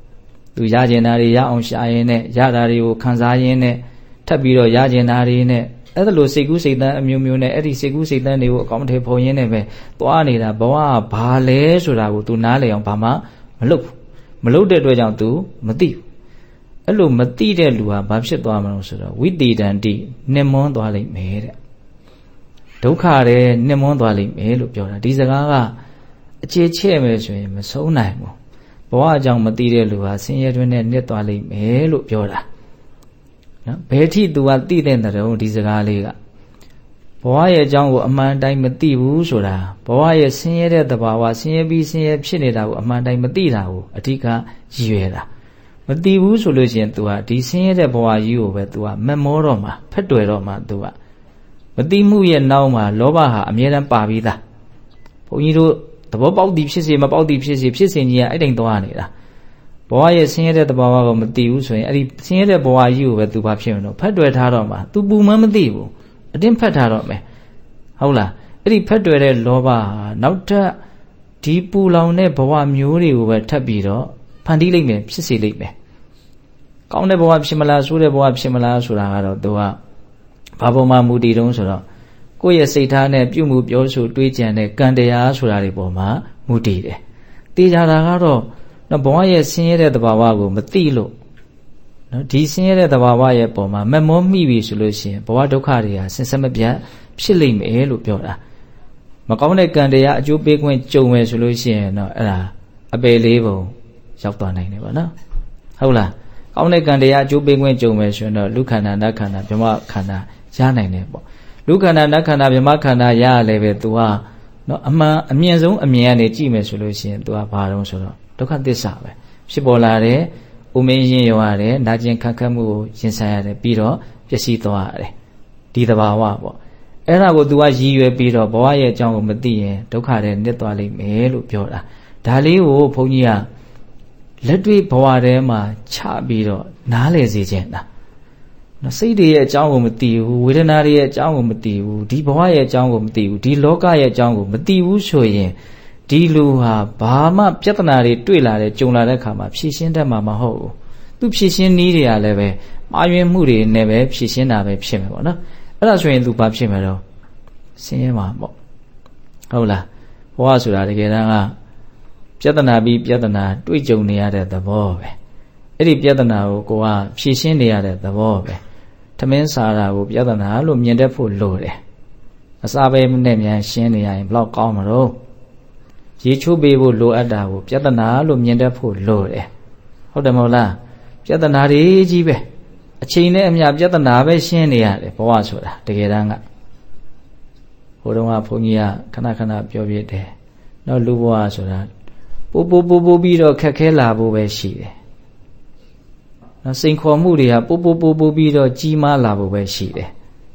तू ရကျင်တာတွေရအောင်ရှာရင်းနဲ့ရတာတွေကိုခံစားရင်းနဲ့ထပ်ပြီးတော့ရကျင်တာတွေနဲ့အဲ့ဒါလိုစိတ်ကူးစိတ်တန်းအမျိုးမျိုးနဲ့အဲ့ဒီစိတ်ကူးစိတ်တန်းတွေကိုအကောင့်ထဲဖုံရင်းနဲ့ပဲသွားနေတာဘဝကဘာလဲဆိုတာကို तू နားလည်အောင်ဘာမှမလုပ်ဘူးမလုပ်တဲ့အတွက်ကြောင့် तू မသိဘူးအဲ့လိုမသိတဲ့လူဟာဘာဖြစ်သွားမလို့ဆိုတော့ဝိတေတန္တိနှမွန်းသွားလိမ့်မယ်တဲ့ဒုက္ခတဲ့နှမွန်းသွားလိမ့်မယ်လို့ပြောတာဒီစကားကအခြေချဲ့မယ်ဆိုရင်မဆုံးနိုင်ဘူးဘဝအကြောင်းမသိတဲ့လူဟာဆင်းရဲတွင်းနဲ့နှစ်သွားလိမ့်မယ်လို့ပြောတာနော်ဘယ်ထိ तू ကသိတဲ့တဲ့တုံးဒီစကားလေးကဘဝရဲ့အကြောင်းကိုအမှန်တိုင်းမသိဘူးဆိုတာဘဝရဲ့ဆင်းရဲတဲ့သဘာဝဆင်းရဲပြီးဆင်းရဲဖြစ်နေတာကိုအမှန်တိုင်းမသိတာကိုအဓိကရည်ရွယ်တာမသိဘူးဆိုလို့ရှိရင် तू ဟာဒီဆင်းရဲတဲ့ဘဝကြီးကိုပဲ तू ဟာမမောတော့မှာဖက်တွယ်တော့မှာ तू ကမသိမှုရဲ့နောက်မှာလောဘဟာအမြဲတမ်းပါပြီးသားဘုန်းကြီးတို့သဘောပေါက်သည်ဖြစ်စေမပေါက်သည်ဖြစ်စေဖြစ်စဉ်ကြီးကအဲ့တိုင်သွားနေတာဘဝရဲ့ဆင်းရဲတဲ့သဘာဝကိုမသိဘူးဆိုရင်အဲ့ဒီဆင်းရဲတဲ့ဘဝကြီးကိုပဲ तू ဘာဖြစ်မလို့ဖက်တွယ်ထားတော့မှာ तू ပူမှန်းမသိဘူးအတင်းဖက်ထားတော့မယ်ဟုတ်လားအဲ့ဒီဖက်တွယ်တဲ့လောဘဟာနောက်ထပ်ဒီပူလောင်တဲ့ဘဝမျိုးတွေကိုပဲထပ်ပြီးတော့ဖန်တီးလိုက်မယ်ဖြစ်စေလိုက်မယ်ကောင်းတဲ့ဘဝဖြစ်မလားဆိုးတဲ့ဘဝဖြစ်မလားဆိုတာကတော့ तू ကဘာပေါ်မှာမူတည်တုံးဆိုတော့ကိုယ့်ရဲ့စိတ်ထားနဲ့ပြုမှုပြောဆိုတွေးကြံတဲ့ကံတရားဆိုတာတွေပေါ်မှာမူတည်တယ်တေချာတာကတော့နော်ဘဝရဲ့ဆင်းရဲတဲ့သဘာဝကိုမသိလို့နော်ဒီဆင်းရဲတဲ့သဘာဝရဲ့ပေါ်မှာမမောမိပြီဆိုလို့ရှိရင်ဘဝဒုက္ခတွေဟာဆင်ဆက်မပြတ်ဖြစ်လိမ့်မယ်လို့ပြောတာမကောင်းတဲ့ကံတရားအကျိုးပေးခွင့်ကြုံမယ်ဆိုလို့ရှိရင်တော့အဲ့ဒါအပေလေးပုံရောက်သွားနိုင်တယ်ပေါ့နော်ဟုတ်လားကောင်းတဲ့ကံတရားအကျိုးပေးခွင့်ကြုံမယ်ဆိုရင်တော့လူခန္ဓာနတ်ခန္ဓာဗြဟ္မခန္ဓာရနိုင်တယ်ပေါ့လူခန္ဓာနတ်ခန္ဓာဗြဟ္မခန္ဓာရရလည်းပဲ तू ဟာနော်အမှန်အမြင့်ဆုံးအမြင်ကနေကြည့်မယ်ဆိုလို့ရှိရင် तू ဟာဘာတုံးဆိုတော့ဒုက္ခသစ္စာပဲဖြစ်ပေါ်လာတယ်ဥမင်းရင်ရောရတယ်နာကျင်ခက်ခတ်မှုကိုရင်ဆိုင်ရတယ်ပြီးတော့ပျက်စီးသွားရတယ်ဒီသဘာဝပေါ့အဲ့ဒါကို तू ကရည်ရွယ်ပြီးတော့ဘဝရဲ့အကြောင်းကိုမသိရင်ဒုက္ခတွေနစ်သွားလိမ့်မယ်လို့ပြောတာဒါလေးကိုဘုန်းကြီးကလက်တွေ့ဘဝထဲမှာချပြီးတော့နားလည်စေခြင်းတာနော်စိတ်တွေရဲ့အကြောင်းကိုမသိဘူးဝေဒနာတွေရဲ့အကြောင်းကိုမသိဘူးဒီဘဝရဲ့အကြောင်းကိုမသိဘူးဒီလောကရဲ့အကြောင်းကိုမသိဘူးဆိုရင်ဒီလူဟာဘာမှပြဿနာတွေတွေ့လာတဲ့ကြုံလာတဲ့အခါမှာဖြေရှင်းတတ်မှာမဟုတ်ဘူးသူဖြေရှင်းနည်းတွေကလည်းပဲမှားယွင်းမှုတွေနဲ့ပဲဖြေရှင်းတာပဲဖြစ်မှာပေါ့နော်အဲ့ဒါဆိုရင်သူဘာဖြစ်မှာတော့ဆင်းရဲမှာပေါ့ဟုတ်လားဘဝဆိုတာတကယ်တမ်းကပြဿနာပြီးပြဿနာတွေ့ကြုံနေရတဲ့သဘောပဲအဲ့ဒီပြဿနာကိုကိုကဖြေရှင်းနေရတဲ့သဘောပဲထမင်းစားတာကိုပြဿနာလို့မြင်တတ်ဖို့လိုတယ်အစာပဲနဲ့မြန်ရှင်းနေရရင်ဘလောက်ကောင်းမှာတော့ရေချိုးပေးဖို့လိုအပ်တာကိုပြဿနာလို့မြင်တတ်ဖို့လိုတယ်ဟုတ်တယ်မဟုတ်လားပြဿနာတွေကြီးပဲအချိန်နဲ့အမျှပြဿနာပဲရှင်းနေရတယ်ဘဝဆိုတာတကယ်တမ်းကဟိုတုန်းကဘုန်းကြီးကခဏခဏပြောပြတယ်နော်လူဘဝဆိုတာပိုးပိုးပိုးပိုးပြီးတော့ခက်ခဲလာဖို့ပဲရှိတယ်နော်စိန်ခေါ်မှုတွေကပိုးပိုးပိုးပိုးပြီးတော့ကြီးမားလာဖို့ပဲရှိတယ်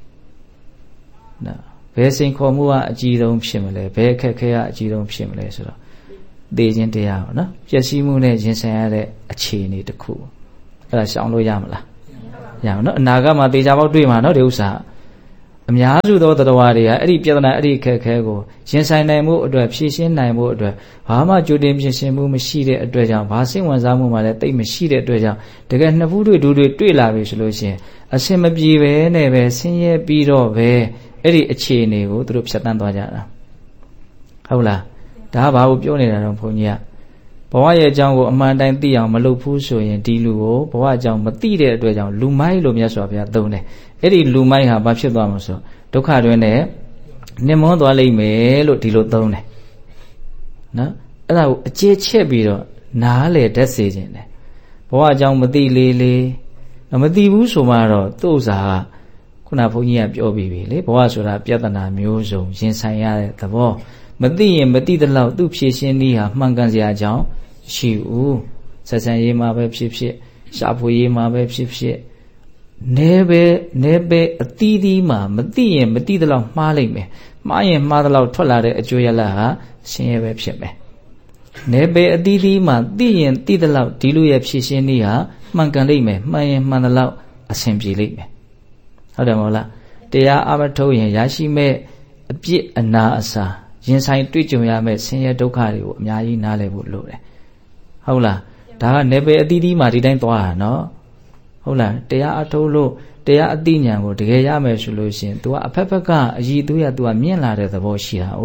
နော်ဘယ်စိန်ခေါ်မှုကအကြီးဆုံးဖြစ်မလဲဘယ်ခက်ခဲကအကြီးဆုံးဖြစ်မလဲဆိုတော့သိခြင်းတရားပေါ့နော်ပျက်စီးမှုနဲ့ရင်ဆိုင်ရတဲ့အခြေအနေတစ်ခုအဲ့ဒါရှောင်လို့ရမလားရအောင်နော်အနာဂတ်မှာသေချာပေါက်တွေ့မှာနော်ဒီဥစ္စာအများစုသောသတ္တဝါတွေကအဲ့ဒီပြဿနာအဲ့ဒီခက်ခဲကိုရင်ဆိုင်နိုင်မှုအတွက်ဖြေရှင်းနိုင်မှုအတွက်ဘာမှကြိုတင်ပြင်ဆင်မှုမရှိတဲ့အတွက်ကြောင့်ဘာစိတ်ဝင်စားမှုမှလည်းတိတ်မရှိတဲ့အတွက်ကြောင့်တကယ်နှစ်ဖူးတွေ့ဒူးတွေ့တွေ့လာပြီဆိုလို့ရှိရင်အစင်မပြေပဲနဲ့ပဲဆင်းရဲပြီးတော့ပဲအဲ့ဒီအခြေအနေကိုသူတို့ဖြတ်တန်းသွားကြတာဟုတ်လားဒါကဘာကိုပြောနေတာတော့ဘုန်းကြီးကဘဝရဲ့အကြောင်းကိုအမှန်တိုင်းသိအောင်မလုပ်ဘူးဆိုရင်ဒီလူကိုဘဝအကြောင်းမသိတဲ့အတွက်ကြောင့်လူမိုက်လို့မြတ်စွာဘုရားသုံးတယ်အဲ့ဒီလူမိုက်ဟာဘာဖြစ်သွားမှာဆိုဒုက္ခတွင်နဲ့နှင်မွန်းသွားလိမ့်မယ်လို့ဒီလိုသုံးတယ်နော်အဲ့ဒါကိုအကျေချက်ပြီးတော့နားလေတတ်စေခြင်းတယ်ဘဝအကြောင်းမသိလေလေမသိဘူးဆိုမှတော့သူ့ဥစ္စာကခုနဘုန်းကြီးကပြောပြီးပြီလေဘဝဆိုတာပြဿနာမျိုးစုံရင်ဆိုင်ရတဲ့သဘောမသိရင်မသိတဲ့လောက်သူ့ဖြည့်ရှင်းနည်းဟာမှန်ကန်စရာအကြောင်းရှိဦးဆက်ဆံရေးမှာပဲဖြစ်ဖြစ်ရှာဖွေရေးမှာပဲဖြစ်ဖြစ်နေပဲနေပဲအသီးသီးမှာမသိရင်မသိတဲ့လောက်မှားလိုက်မယ်မှားရင်မှားတဲ့လောက်ထွက်လာတဲ့အကျိုးရလဒ်ဟာဆင်းရဲပဲဖြစ်မယ်နေပဲအသီးသီးမှာသိရင်သိတဲ့လောက်ဒီလိုရဲ့ဖြည့်ရှင်းနည်းဟာမှန်ကန်လိမ့်မယ်မှန်ရင်မှန်တဲ့လောက်အဆင်ပြေလိမ့်မယ်ဟုတ်တယ်မဟုတ်လားတရားအမထုတ်ရင်ရရှိမဲ့အပြစ်အနာအစာရင်ဆိုင်တွေ့ကြုံရမယ့်ဆင်းရဲဒုက္ခတွေကိုအများကြီးနားလည်ဖို့လိုတယ်ဟုတ်လားဒါကနေပယ်အသီးသီးမှာဒီတိုင်းသွားတာနော်ဟုတ်လားတရားအထုတ်လို့တရားအသိဉာဏ်ကိုတကယ်ရမယ်ဆိုလို့ရှိရင် तू ကအဖက်ဖက်ကအည်သူရ तू ကမြင့်လာတဲ့သဘောရှိတာ哦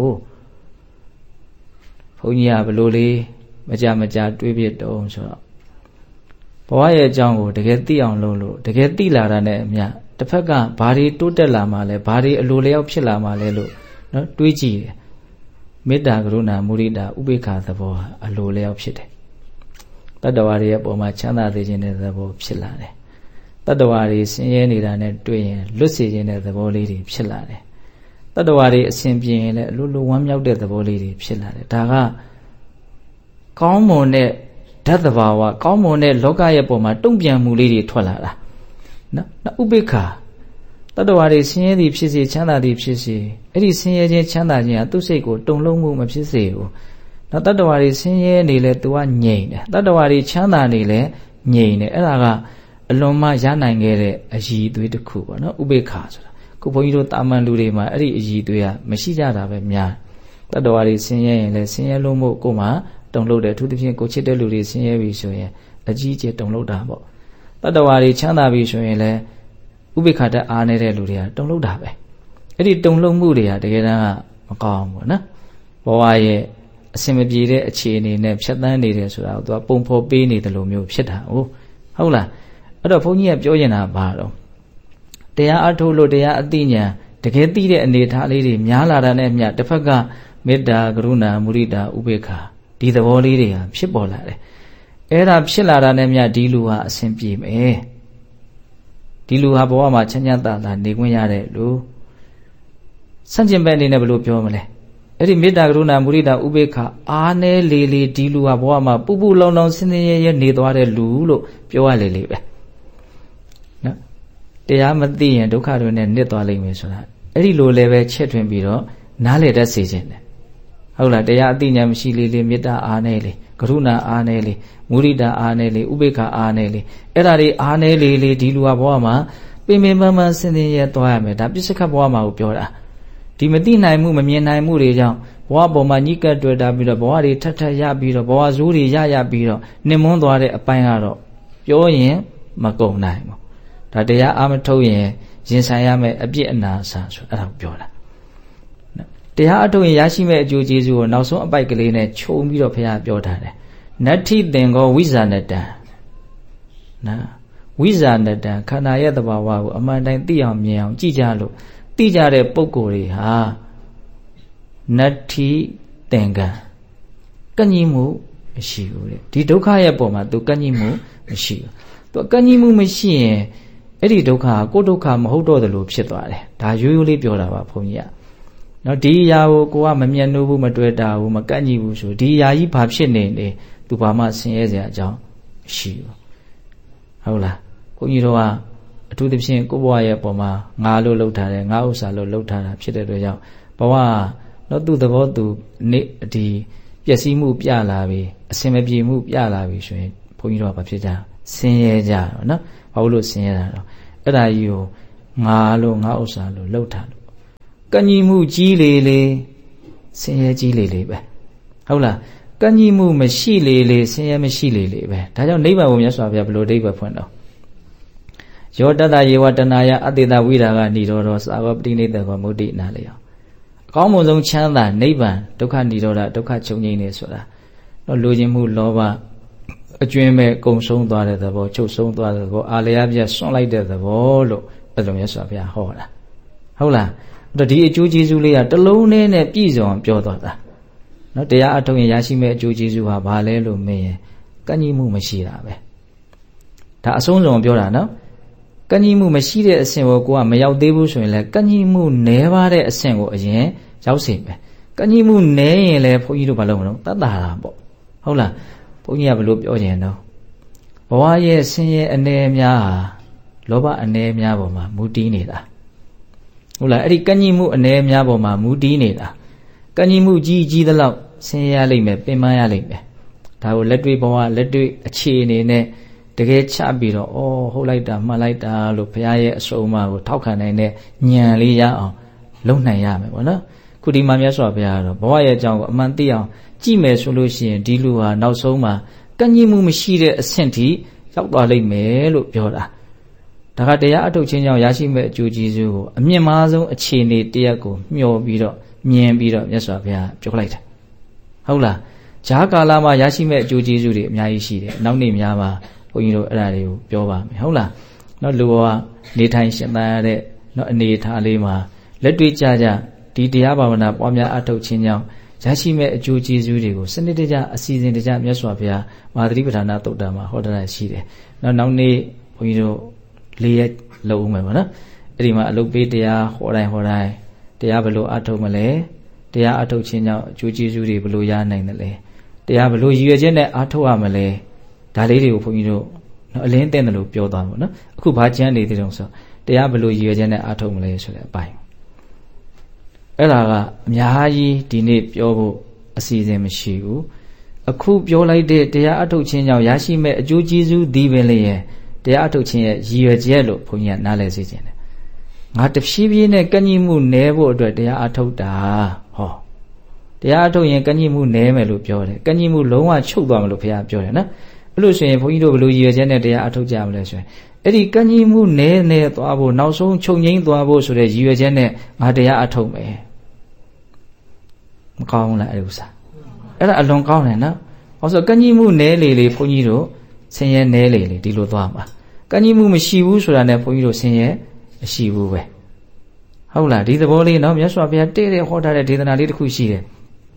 ဘုန်းကြီးကဘလို့လေးမကြမကြတွေးပြတုံးဆိုတော့ဘဝရဲ့အကြောင်းကိုတကယ်သိအောင်လုပ်လို့တကယ်သိလာတာနဲ့အမျှတစ်ဖက်ကဘာတွေတိုးတက်လာမှလဲဘာတွေအလိုလျောက်ဖြစ်လာမှလဲလို့နော်တွေးကြည့်တယ်မေတ္တာကရုဏာမုဒိတာဥပေက္ခသဘောဟာအလိုလျောက်ဖြစ်တယ်တတ္တဝါတွေရဲ့ပုံမှာချမ်းသာစေခြင်းတဲ့သဘောဖြစ်လာတယ်တတ္တဝါတွေဆင်းရဲနေတာနဲ့တွေ့ရင်လွတ်စေခြင်းတဲ့သဘောလေးတွေဖြစ်လာတယ်တတ္တဝါတွေအစဉ်ပြေရင်လည်းအလိုလိုဝမ်းမြောက်တဲ့သဘောလေးတွေဖြစ်လာတယ်ဒါကကောင်းမွန်တဲ့ဓာတ်သဘာဝကောင်းမွန်တဲ့လောကရဲ့ပုံမှာတုံ့ပြန်မှုလေးတွေထွက်လာတာနော်ဥပေက္ခတတ္တဝါတွေဆင်းရဲသည်ဖြစ်စေချမ်းသာသည်ဖြစ်စေအဲ့ဒီဆင်းရဲခြင်းချမ်းသာခြင်းဟာသူ့စိတ်ကိုတုန်လှုပ်မှုမဖြစ်စေဘူးနော်တတ္တဝါတွေဆင်းရဲနေလဲ तू ကငြိမ်တယ်တတ္တဝါတွေချမ်းသာနေလဲငြိမ်တယ်အဲ့ဒါကအလွန်မှရနိုင်ခဲ့တဲ့အရည်အသွေးတစ်ခုပေါ့နော်ဥပေက္ခဆိုတာခုဘုန်းကြီးတို့တာမန်လူတွေမှာအဲ့ဒီအရည်အသွေးကမရှိကြတာပဲများတတ္တဝါတွေဆင်းရဲရင်လဲဆင်းရဲလို့မို့ကိုယ်မှတုန်လှုပ်တယ်အထူးသဖြင့်ကိုချစ်တဲ့လူတွေဆင်းရဲပြီဆိုရင်အကြီးအကျယ်တုန်လှုပ်တာပေါ့တတ္တဝါတွေချမ်းသာပြီဆိုရင်လဲဥပေက္ခတအားနေတဲ့လူတွေကတုန်လှုပ်တာပဲအဲ့ဒီတုန်လှုပ်မှုတွေကတကယ်တမ်းကမကောင်းဘူးနော်ဘဝရဲ့အစင်မပြေတဲ့အခြေအနေနဲ့ဖြတ်သန်းနေတယ်ဆိုတာကို तू ကပုံဖော်ပေးနေတယ်လို့မျိုးဖြစ်တာဟုတ်ဟုတ်လားအဲ့တော့ဘုန်းကြီးကပြောနေတာဘာတော့တရားအထုတ်လို့တရားအသိဉာဏ်တကယ်သိတဲ့အနေအထားလေးတွေများလာတာနဲ့အမျှတစ်ဖက်ကမေတ္တာကရုဏာမုဒိတာဥပေက္ခဒီသဘောလေးတွေဟာဖြစ်ပေါ်လာတယ်အဲ့ဒါဖြစ်လာတာနဲ့အမျှဒီလူဟာအဆင်ပြေမယ်ဒီလူဟာဘဝမှာချမ်းချမ်းသာသာနေခွင့်ရတဲ့လူဆန့်ကျင်ဘက်အနေနဲ့ဘယ်လိုပြောမလဲအဲ့ဒီမေတ္တာကရုဏာမုဒိတာဥပေက္ခအားနည်းလေလေဒီလူဟာဘဝမှာပူပူလောင်လောင်ဆင်းဆင်းရဲရဲနေသွားတဲ့လူလို့ပြောရလေလေပဲနော်တရားမသိရင်ဒုက္ခတွေနဲ့နစ်သွားလိမ့်မယ်ဆိုတာအဲ့ဒီလိုလည်းပဲချက်ထွင်ပြီးတော့နားလေတတ်စေခြင်းတယ်ဟုတ်လားတရားအသိဉာဏ်မရှိလေလေမေတ္တာအားနည်းလေကရုဏာအားနည်းလေမုဒိတာအားနည်းလေဥပေက္ခအားနည်းလေအဲ့ဒါတွေအားနည်းလေလေဒီလူဟာဘဝမှာပင်ပင်ပန်းပန်းဆင်းဆင်းရဲသွားရမယ်ဒါပြစ္ဆခတ်ဘဝမှာကိုပြောတာဒီမသိနိုင်မှုမမြင်နိုင်မှုတွေကြောင့်ဘဝပေါ်မှာညှိကပ်တွေ့တာပြီးတော့ဘဝတွေထပ်ထပ်ရပြီးတော့ဘဝဇိုးတွေရရပြီးတော့နှင်မွန်းသွားတဲ့အပိုင်းကတော့ပြောရင်မကုန်နိုင်ဘူးဒါတရားအာမထုတ်ရင်ရင်ဆိုင်ရမယ့်အပြစ်အနာအဆာဆိုအဲ့ဒါကိုပြောတာတရားအထုတ်ရင်ရရှိမဲ့အကျိုးကျေးဇူးကိုနောက်ဆုံးအပိုက်ကလေးနဲ့ခြုံပြီးတော့ဘုရားပြောထားတယ်နတ္ထိသင်္ကောဝိဇာနတံနော်ဝိဇာနတံခန္ဓာရဲ့သဘာဝကိုအမှန်တိုင်းသိအောင်မြင်အောင်ကြည့်ကြလို့သိကြတဲ့ပုဂ္ဂိုလ်တွေဟာနတ္ထိသင်္ကံကန့်ညီမှုမရှိဘူးတဲ့ဒီဒုက္ခရဲ့ပုံမှာသူကန့်ညီမှုမရှိဘူးသူကန့်ညီမှုမရှိရင်အဲ့ဒီဒုက္ခကိုဒုက္ခမဟုတ်တော့တယ်လို့ဖြစ်သွားတယ်ဒါရိုးရိုးလေးပြောတာပါဘုန်းကြီးကနော်ဒီအရာကိုကိုကမမျက်နှိုးဘူးမတွေ့တာဘူးမကန့်ညီဘူးဆိုဒီအရာကြီးဘာဖြစ်နေလဲသူဘာမှဆင်းရဲစရာအကြောင်းမရှိဘူးဟုတ်လားဘုန်းကြီးတို့ကအထူးသဖြင့်ကိုယ့်ဘဝရဲ့ပုံမှာငါလို့လှုပ်ထားတယ်ငါဥစ္စာလို့လှုပ်ထားတာဖြစ်တဲ့အတွက်ကြောင့်ဘဝတော့သူ့သဘောသူနေဒီပျက်စီးမှုပြလာပြီအစင်မပြေမှုပြလာပြီဆိုရင်ဘုန်းကြီးတို့ကဘာဖြစ်ကြဆင်းရဲကြတော့နော်ဘာလို့ဆင်းရဲတာတော့အဲ့ဒါကြီးကိုငါလို့ငါဥစ္စာလို့လှုပ်ထားလို့ကံကြီးမှုကြီးလေလေဆင်းရဲကြီးလေလေပဲဟုတ်လားကံကြီးမှုမရှိလေလေဆင်းရဲမရှိလေလေပဲဒါကြောင့်နိဗ္ဗာန်ကိုမြတ်စွာဘုရားဘယ်လိုအဓိပ္ပာယ်ဖွင့်တော့ယောတတယေဝတနာယအတေတဝိရာဂနိရောဓသာဝပတိနိတ္တကောမုဒ္ဒိနာလေအောင်အကောင်းမွန်ဆုံးချမ်းသာနိဗ္ဗာန်ဒုက္ခနိရောဓဒုက္ခချုပ်ငြိမ်းနေဆိုတာတော့လိုချင်မှုလောဘအကျွင်းမဲ့ကုံဆုံးသွားတဲ့သဘောချုပ်ဆုံးသွားတဲ့သဘောအာလျာပြတ်ဆွန့်လိုက်တဲ့သဘောလို့အဲ့လိုမြတ်စွာဘုရားဟောတာဟုတ်လားအဲ့တော့ဒီအကျိုးကျေးဇူးလေးကတစ်လုံးနဲ့နဲ့ပြည့်စုံအောင်ပြောသွားတာနော်တရားအထုတ်ရင်ရရှိမဲ့အကျိုးကျေးဇူးဟာဘာလဲလို့မေးရင်ကံ့ညီမှုမရှိတာပဲဒါအဆုံးစုံပြောတာနော်ကံ့ညီမှုမရှိတဲ့အဆင့်ကိုကိုကမရောက်သေးဘူးဆိုရင်လည်းကံ့ညီမှုနည်းပါတဲ့အဆင့်ကိုအရင်ရောက်စေပဲကံ့ညီမှုနည်းရင်လည်းဘုန်းကြီးတို့ဘာလုပ်မလို့တတ်တာတာပေါ့ဟုတ်လားဘုန်းကြီးကဘယ်လိုပြောကြင်တော့ဘဝရဲ့ဆင်းရဲအနေအများဟာလောဘအနေအများပေါ်မှာမူတည်နေတာဟုတ်လားအဲ့ဒီကံ့ညီမှုအနေအများပေါ်မှာမူတည်နေတာကံ့ညီမှုကြီးကြီးသလောက်ဆင်းရဲရလိမ့်မယ်ပင်ပန်းရလိမ့်မယ်ဒါကိုလက်တွေ့ဘဝလက်တွေ့အခြေအနေနဲ့တကယ်ချပြီးတော့အော်ဟုတ်လိုက်တာမှတ်လိုက်တာလို့ဘုရားရဲ့အဆုံးအမကိုထောက်ခံနိုင်တဲ့ဉာဏ်လေးရအောင်လုပ်နိုင်ရမယ်ပေါ့နော်ခုဒီမှာမြတ်စွာဘုရားကတော့ဘဝရဲ့အကြောင်းကိုအမှန်သိအောင်ကြည့်မယ်ဆိုလို့ရှိရင်ဒီလူဟာနောက်ဆုံးမှာကံ့ညီမှုမရှိတဲ့အဆင့်ထိရောက်သွားလိမ့်မယ်လို့ပြောတာဒါကတရားအထုတ်ခြင်းကြောင့်ရရှိမဲ့အကျိုးကျေးဇူးကိုအမြင့်မားဆုံးအခြေအနေတရက်ကိုမျှော်ပြီးတော့မြင်ပြီးတော့မြတ်စွာဘုရားပြောလိုက်တယ်ဟုတ်လားဂျာကာလမှာရရှိမဲ့အကျိုးကျေးဇူးတွေအများကြီးရှိတယ်နောက်နေ့များမှာဘုန်းကြီးတို့အဲ့ဒါတွေကိုပြောပါမယ်ဟုတ်လားနောက်လူကနေထိုင်ရှင်သန်ရတဲ့နောက်အနေထားလေးမှာလက်တွေ့ကြကြဒီတရားဘာဝနာပွားများအထုတ်ခြင်းကြောင့်ရရှိမဲ့အကျိုးကျေးဇူးတွေကိုစနစ်တကျအစီအစဉ်တကျမြတ်စွာဘုရားမဟာသတိပဋ္ဌာနာသုတ်တံမှာဟောထားရှိတယ်နောက်နောက်နေ့ဘုန်းကြီးတို့လေးရက်လုပ်ဦးမယ်ပေါ့နော်အဲ့ဒီမှာအလုပ်ပေးတရားဟောတိုင်းဟောတိုင်းတရားဘယ်လိုအထုတ်မလဲတရားအထုတ်ခြင်းကြောင့်အကျိုးကျေးဇူးတွေဘယ်လိုရနိုင်သလဲတရားဘယ်လိုရည်ရွယ်ချက်နဲ့အထုတ်ရမလဲဒါလေးတွေကိုဘုန်းကြီးတို့နော်အလင်းသိတယ်လို့ပြောသွားမှာနော်အခုဘာကျမ်းနေသေးတုံးဆိုတရားဘယ်လိုရည်ရွယ်ချက်နဲ့အထုတ်မလဲဆိုတဲ့အပိုင်းအဲ့ဒါကအများကြီးဒီနေ့ပြောဖို့အစီအစဉ်မရှိဘူးအခုပြောလိုက်တဲ့တရားအထုတ်ခြင်းကြောင့်ရရှိမဲ့အကျိုးကျေးဇူးဒီပင်လေရဲ့တရားအထုတ်ခြင်းရဲ့ရည်ရွယ်ချက်လို့ဘုန်းကြီးကနားလည်စေခြင်းတယ်ငါတဖြည်းဖြည်းနဲ့ကံ့ညီမှုနည်းဖို့အတွက်တရားအထုတ်တာဟောတရားအထုတ်ရင်ကံ့ညီမှုနည်းမယ်လို့ပြောတယ်ကံ့ညီမှုလုံးဝချုပ်သွားမယ်လို့ဘုရားပြောတယ်နော်အဲ့လိုဆိုရင်ဘုန်းကြီးတို့ဘယ်လိုရည်ရွယ်ချက်နဲ့တရားအထုတ်ကြမလဲဆိုရင်အဲ့ဒီကံ့ညီမှုနည်းနည်းသွားဖို့နောက်ဆုံးချုပ်ငိမ့်သွားဖို့ဆိုတဲ့ရည်ရွယ်ချက်နဲ့ငါတရားအထုတ်မယ်မကောင်းလားအဲ့ဥစ္စာအဲ့ဒါအလွန်ကောင်းတယ်နော်ဟောဆိုကံ့ညီမှုနည်းလေလေဘုန်းကြီးတို့ဆင်းရဲနည်းလေလေဒီလိုသွားမှာကံ့ညီမှုမရှိဘူးဆိုတာနဲ့ဘုန်းကြီးတို့ဆင်းရဲမရှိဘူးပဲဟုတ်လားဒီသဘောလေးနော်မြတ်စွာဘုရားတည့်တဲ့ဟောထားတဲ့ဒေသနာလေးတစ်ခုရှိတယ်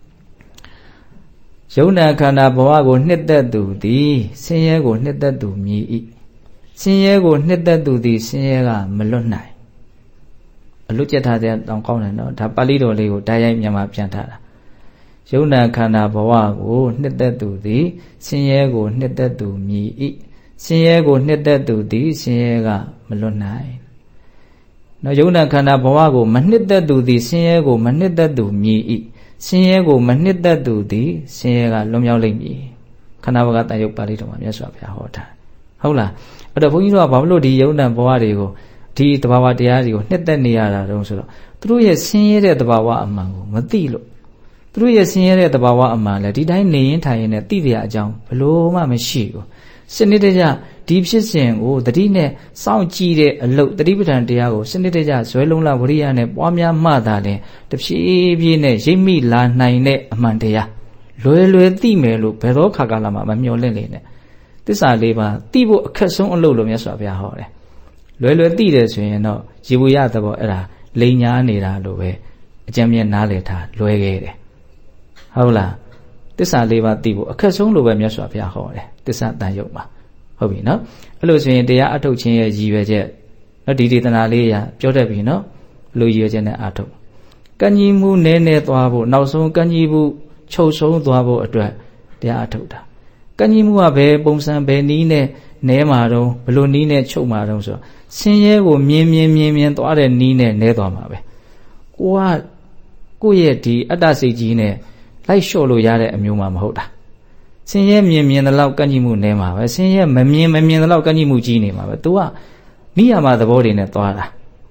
ယုံနာခန္ဓာဘဝကိုနှစ်သက်သူသည်ဆင်းရဲကိုနှစ်သက်သူမြည်၏ဆင်းရဲကိုနှစ်သက်သူသည်ဆင်းရဲကမလွတ်နိုင်အလွတ်ကျက်ထားတဲ့တောင်ကောင်းတယ်နော်ဒါပါဠိတော်လေးကိုတိုက်ရိုက်မြန်မာပြန်ထားတာယုံနာခန္ဓာဘဝကိုနှစ်သက်သူသည်ဆင်းရဲကိုနှစ်သက်သူမြည်၏ဆင်းရဲကိုနှစ်သက်သူသည်ဆင်းရဲကမလွတ်နိုင်နော်ယုံနာခန္ဓာဘဝကိုမနှစ်သက်သူသည်ဆင်းရဲကိုမနှစ်သက်သူမြည်၏ဆင်းရဲကိုမနှစ်သက်သူသည်ဆင်းရဲကလွတ်မြောက်လိမ့်မည်ခန္ဓာဘဝတန်ရုပ်ပါဠိတော်မှာမြတ်စွာဘုရားဟောထားဟုတ်လားအဲ့တော့ဘုန်းကြီးတို့ကဘာလို့ဒီယုံနာဘဝတွေကိုဒီတဘာဝတရားတွေကိုနှစ်သက်နေရတာတုံးဆိုတော့သူတို့ရဲ့ဆင်းရဲတဲ့တဘာဝအမှန်ကိုမသိလို့သူတို့ရဲ့ဆင်းရဲတဲ့တဘာဝအမှန်လည်းဒီတိုင်းနေရင်ထိုင်ရင်လည်းသိကြအကြောင်းဘလို့မှမရှိဘူးစနစ်တကျဒီဖြစ်စဉ်ကိုတတိနဲ့စောင့်ကြည့်တဲ့အလုပ်တတိပဋ္ဌာန်တရားကိုစနစ်တကျဇွဲလုံးလဝရိယနဲ့ပွားများမှသာလဲတဖြည်းဖြည်းနဲ့ရိပ်မိလာနိုင်တဲ့အမှန်တရားလွယ်လွယ်သိမယ်လို့ဘယ်တော့ခါကာလမှာမမျှော်လင့်နေနဲ့သစ္စာလေးပါးသိဖို့အခက်ဆုံးအလုပ်လို့မြတ်စွာဘုရားဟောတယ်လွယ်လွယ်သိတယ်ဆိုရင်တော့ရေဘူးရသဘောအဲ့ဒါလိန်ညာနေတာလို့ပဲအကျဉ်းမြတ်နားလည်ထားလွယ်ခဲ့တယ်ဟုတ်လားသစ္စာလေးပါးသိဖို့အခက်ဆုံးလို့ပဲမြတ်စွာဘုရားဟောတယ်သစ္စာတန်ရုပ်မှာဟုတ်ပြီနော်အဲ့လိုဆိုရင်တရားအထုတ်ခြင်းရဲ့ရည်ရွယ်ချက်နော်ဒီဒေသနာလေးရပြောတတ်ပြီနော်ဘလို့ရည်ရွယ်ချက်နဲ့အထုတ်ကံ့ညီမှုနည်းနည်းသွားဖို့နောက်ဆုံးကံ့ညီမှုချုပ်ဆုံးသွားဖို့အတွက်တရားအထုတ်တာကံ့ညီမှုကဘယ်ပုံစံဘယ်နည်းနဲ့နဲမှာတော့ဘလို့နည်းနဲ့ချုပ်မှာတော့ဆိုတော့ဆင်းရဲကိုမြင်မြင်မြင်မြင်သွားတဲ့နည်းနဲ့နဲသွားမှာပဲကိုကကိုယ့်ရဲ့ဒီအတ္တစိတ်ကြီးနဲ့လိုက်လျှော့လို့ရတဲ့အမျိုးမှမဟုတ်တာဆင်းရဲမြင်မြင်တဲ့လောက်ကံ့ညီမှုနဲမှာပဲဆင်းရဲမမြင်မမြင်တဲ့လောက်ကံ့ညီမှုကြီးနေမှာပဲ तू ကနိယာမသဘောတွေနဲ့သွားတာ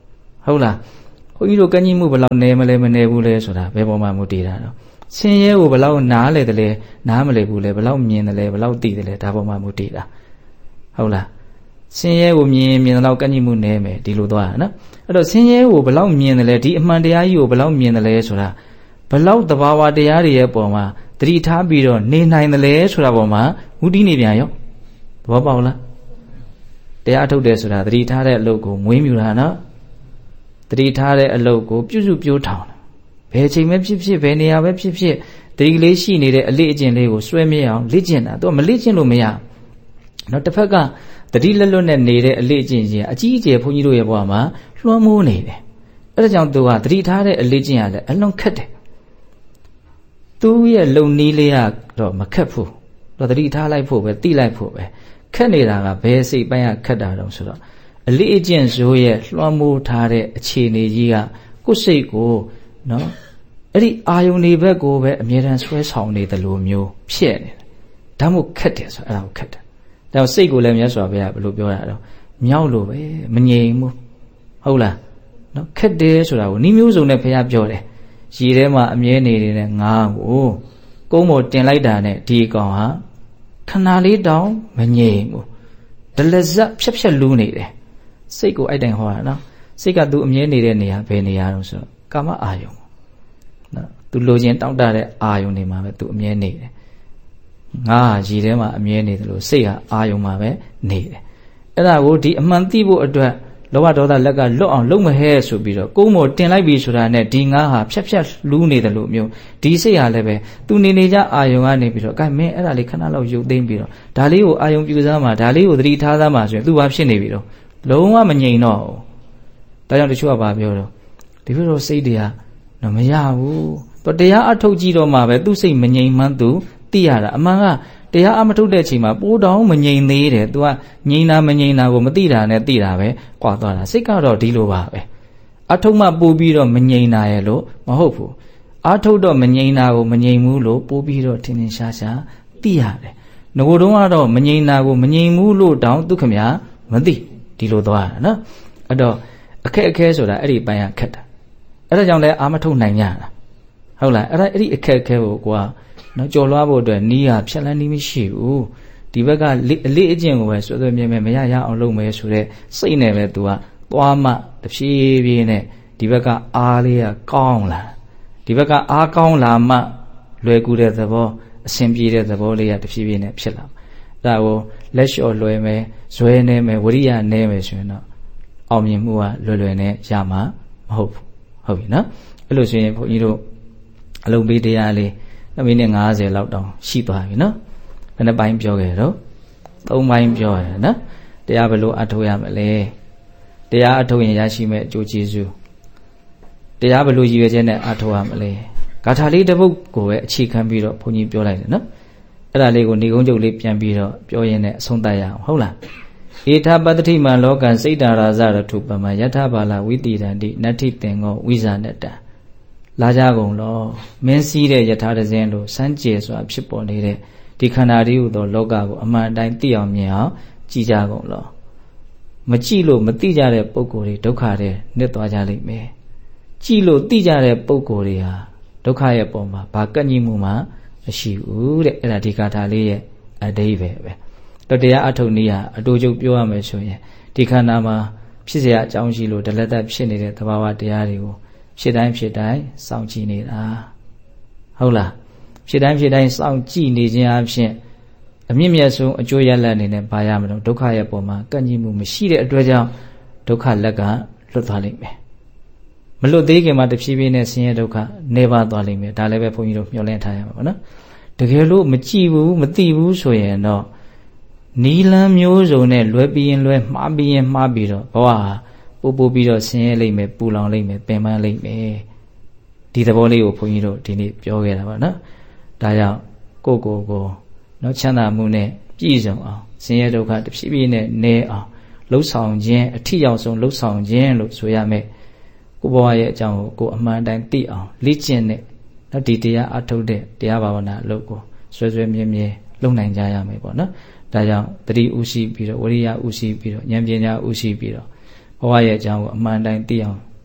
ဟုတ်လားဘုန်းကြီးတို့ကန့်ကြီးမှုဘယ်လောက်နေမလဲမနေဘူးလဲဆိုတာဘယ်ပေါ်မှာမူတည်တာတော့ဆင်းရဲကိုဘယ်လောက်နားလေတယ်လဲနားမလဲဘူးလဲဘယ်လောက်မြင်တယ်လဲဘယ်လောက်သိတယ်လဲဒါပေါ်မှာမူတည်တာဟုတ်လားဆင်းရဲကိုမြင်မြင်တော့ကန့်ကြီးမှုနေမယ်ဒီလိုသွားတာနော်အဲ့တော့ဆင်းရဲကိုဘယ်လောက်မြင်တယ်လဲဒီအမှန်တရားကြီးကိုဘယ်လောက်မြင်တယ်လဲဆိုတာဘယ်လောက်သဘာဝတရားတွေရဲ့ပုံမှာသတိထားပြီးတော့နေနိုင်တယ်လဲဆိုတာပေါ်မှာမူတည်နေပြန်ရောသဘောပေါက်လားတရားထုတ်တယ်ဆိုတာသတိထားတဲ့အလုပ်ကိုမွေးမြူတာနော်သတိထားတဲ့အလုပ်ကိုပြုစုပြိုးထောင်ဘယ်ချိန်ပဲဖြစ်ဖြစ်ဘယ်နေရာပဲဖြစ်ဖြစ်သတိလေးရှိနေတဲ့အလေးအကျင့်လေးကိုစွဲမြဲအောင်လေ့ကျင့်တာသူကမလေ့ကျင့်လို့မရနော်တစ်ဖက်ကသတိလက်လွတ်နဲ့နေတဲ့အလေးအကျင့်ကြီးအကြီးအကျယ်ဘုန်းကြီးတို့ရဲ့ဘဝမှာလွှမ်းမိုးနေတယ်အဲဒါကြောင့်သူကသတိထားတဲ့အလေးကျင့်ရလဲအလွန်ခက်တယ်သူရဲ့လုံနည်းလေးကတော့မခက်ဘူးတော့သတိထားလိုက်ဖို့ပဲသိလိုက်ဖို့ပဲခက်နေတာကဘယ်စိတ်ပိုင်းကခက်တာတော့ဆိုတော့အလေးအကျင့်ဆိုရဲ့လွှမ်းမိုးထားတဲ့အခြေအနေကြီးကကိုယ်စိတ်ကိုနော်အဲ့ဒီအာယုန်တွေဘက်ကိုပဲအမြဲတမ်းဆွဲဆောင်နေတယ်လို့မျိုးဖြစ်နေတယ်ဒါမှမဟုတ်ခက်တယ်ဆိုအဲ့ဒါကိုခက်တယ်ဒါကြောင့်စိတ်ကိုလည်းမြတ်စွာဘုရားဘယ်လိုပြောတာတော့မြောက်လို့ပဲမငြိမ်ဘူးဟုတ်လားနော်ခက်တယ်ဆိုတာကိုဤမျိုးစုံနဲ့ဘုရားပြောတယ်ရည်ထဲမှာအမြဲနေနေတဲ့ငါးကိုကုန်းပေါ်တင်လိုက်တာနဲ့ဒီအကောင်ဟာခဏလေးတောင်မငြိမ်ဘူးဒလဇက်ဖြက်ဖြက်လူးနေတယ်စိတ်ကိုအဲ့တိုင်ဟောတာနော်စိတ်ကသူအမြဲနေတဲ့နေရာဘယ်နေရာတော့ဆိုတော့ကာမအာယုံနော်သူလိုချင်တောင့်တတဲ့အာယုံတွေမှာပဲသူအမြဲနေတယ်ငါရည်ထဲမှာအမြဲနေတယ်လို့စိတ်ဟာအာယုံမှာပဲနေတယ်အဲ့ဒါကိုဒီအမှန်သိဖို့အတွက်လောဘဒေါသလက်ကလွတ်အောင်လုပ်မဟဲဆိုပြီးတော့ကုန်းမော်တင်လိုက်ပြီဆိုတာနဲ့ဒီငါဟာဖြက်ဖြက်လူးနေတယ်လို့မျိုးဒီစိတ်ဟာလည်းပဲသူနေနေကြအာယုံကနေပြီးတော့ gain မင်းအဲ့ဒါလေးခဏလောက်ရုပ်သိမ်းပြီးတော့ဒါလေးကိုအာယုံပြူစားမှာဒါလေးကိုသတိထားသားမှာဆိုရင်သူဘာဖြစ်နေပြီတော့လုံးဝမငြိမ်တော့ဒါကြောင့်တချို့ကဘာပြောတော့ဒီလိုတော့စိတ်တွေကတော့မရဘူးတော့တရားအထုတ်ကြည့်တော့မှပဲသူ့စိတ်မငြိမ်မှန်းသူသိရတာအမှန်ကတရားအမထုတ်တဲ့အချိန်မှာပိုးတောင်မငြိမ်သေးတယ် तू ကငြိမ်တာမငြိမ်တာကိုမသိတာနဲ့သိတာပဲကွာသွားတာစိတ်ကတော့ဒီလိုပါပဲအထုတ်မှပိုးပြီးတော့မငြိမ်တာရဲ့လို့မဟုတ်ဘူးအထုတ်တော့မငြိမ်တာကိုမငြိမ်ဘူးလို့ပိုးပြီးတော့ထင်ထင်ရှားရှားသိရတယ်ငိုတုံးကတော့မငြိမ်တာကိုမငြိမ်ဘူးလို့တောင်သူခမမသိဒီလိုသွားတာနော်အဲ့တော့အခက်အခဲဆိုတာအဲ့ဒီပိုင်းကခက်တာအဲ့ဒါကြောင့်လဲအာမထုတ်နိုင်ကြတာဟုတ်လားအဲ့ဒါအဲ့ဒီအခက်အခဲကိုကွာနော်ကြော်လွှားဖို့အတွက်နီးရဖြက်လန်းနီးမရှိဘူးဒီဘက်ကအလေးအကျင့်ကိုပဲဆွဆွမြဲမြဲမရရအောင်လုပ်မယ်ဆိုတဲ့စိတ်နဲ့ပဲ तू ကသွားမှတဖြည်းဖြည်းနဲ့ဒီဘက်ကအားလေးကကောင်းလာဒီဘက်ကအားကောင်းလာမှလွယ်ကူတဲ့သဘောအဆင်ပြေတဲ့သဘောလေးကတဖြည်းဖြည်းနဲ့ဖြစ်လာဒါကိုလက်လျှော့လွယ်မယ်ဇွဲနေမယ်ဝရိယနေမယ်ဆိုရင်တော့အောင်မြင်မှုကလွယ်လွယ်နဲ့ရမှာမဟုတ်ဘူးဟုတ်ပြီနော်အဲ့လိုဆိုရင်ဘုန်းကြီးတို့အလုံးပေးတရားလေးမိနစ်၅၀လောက်တောင်ရှိသွားပြီနော်ဘယ်နှပိုင်းပြောခဲ့တော့သုံးပိုင်းပြောရတယ်နော်တရားဘယ်လိုအထောက်ရမလဲတရားအထောက်ရင်ရရှိမဲ့အကျိုးကျေးဇူးတရားဘယ်လိုရည်ရွယ်ချက်နဲ့အထောက်ရမလဲဂါထာလေးတစ်ပုဒ်ကိုပဲအခြေခံပြီးတော့ဘုန်းကြီးပြောလိုက်တယ်နော်အဲ့ဒါလေးကိုဏိကုံးချုပ်လေးပြန်ပြီးတော့ပြောရင်းနဲ့အဆုံးသတ်ရအောင်ဟုတ်လားဧထပတ္တိမံလောကံစိတ်တရာဇရထုပမယထဘာလဝိတိတံတိနတ္ထိသင်္ကောဝိဇာနတံလာကြကုန်လောမင်းစည်းတဲ့ယထာတဇင်းလိုစမ်းကြယ်စွာဖြစ်ပေါ်နေတဲ့ဒီခန္ဓာလေးဟူသောလောကကိုအမှန်အတိုင်းသိအောင်မြင်အောင်ကြည်ကြကုန်လောမကြည့်လို့မသိကြတဲ့ပုဂ္ဂိုလ်တွေဒုက္ခတွေနစ်သွားကြလိမ့်မယ်ကြည့်လို့သိကြတဲ့ပုဂ္ဂိုလ်တွေဟာဒုက္ခရဲ့ပုံမှာဘာကန့်ညှိမှုမှမရှိဘူးတဲ့အဲ့ဒါဒီကာထာလေးရဲ့အဓိပ္ပာယ်ပဲတော့တရားအထုတ်နည်းဟာအတူတူပြောရမယ်ဆိုရင်ဒီခန္ဓာမှာဖြစ်เสียအကြောင်းရှိလို့ဒလတဖြစ်နေတဲ့သဘာဝတရားတွေကိုဖြစ်တိုင်းဖြစ်တိုင်းစောင့်ကြည့်နေတာဟုတ်လားဖြစ်တိုင်းဖြစ်တိုင်းစောင့်ကြည့်နေခြင်းအပြင်အမြင့်မြတ်ဆုံးအကျိုးရလဒ်အနေနဲ့ဘာရမလို့ဒုက္ခရဲ့ပုံမှာကန့်ညှိမှုမရှိတဲ့အတွက်ကြောင့်ဒုက္ခလက်ကလွတ်သွားလိမ့်မယ်မလွတ်သေးခင်မှာတဖြည်းဖြည်းနဲ့ဆင်းရဲဒုက္ခနေပါသွားလိမ့်မယ်ဒါလည်းပဲဘုန်းကြီးတို့မျှော်လင့်ထားရမှာပေါ့နော်တကယ်လို့မကြည့်ဘူးမသိဘူးဆိုရင်တော့နီလန်းမျိုးစုံနဲ့လွယ်ပြီးရင်လွယ်မှားပြီးရင်မှားပြီးတော့ဘဝဟာပို့ပို့ပြီးတော့ဆင်းရဲလိမ့်မယ်ပူလောင်လိမ့်မယ်ပင်ပန်းလိမ့်မယ်ဒီသဘောလေးကိုဘုန်းကြီးတို့ဒီနေ့ပြောခဲ့တာပါနော်ဒါကြောင့်ကိုယ့်ကိုယ်ကိုနော်ချမ်းသာမှုနဲ့ပြည့်စုံအောင်ဆင်းရဲဒုက္ခတဖြည်းဖြည်းနဲ့နည်းအောင်လှုပ်ဆောင်ခြင်းအထီရောက်ဆုံးလှုပ်ဆောင်ခြင်းလို့ဆိုရမယ်ကိုယ့်ဘဝရဲ့အကြောင်းကိုကိုယ်အမှန်တိုင်းသိအောင်လေ့ကျင့်တဲ့နော်ဒီတရားအထုတ်တဲ့တရားဘာဝနာအလုပ်ကိုဆွဲဆွဲမြဲမြဲလုပ်နိုင်ကြရမယ်ပေါ့နော်ဒါကြောင့်တတိဥရှိပြီးတော့ဝိရိယဥရှိပြီးတော့ဉာဏ်ပညာဥရှိပြီးတော့ဘဝရဲ့အကြောင်းကိုအမှန်တိုင်းသိအောင်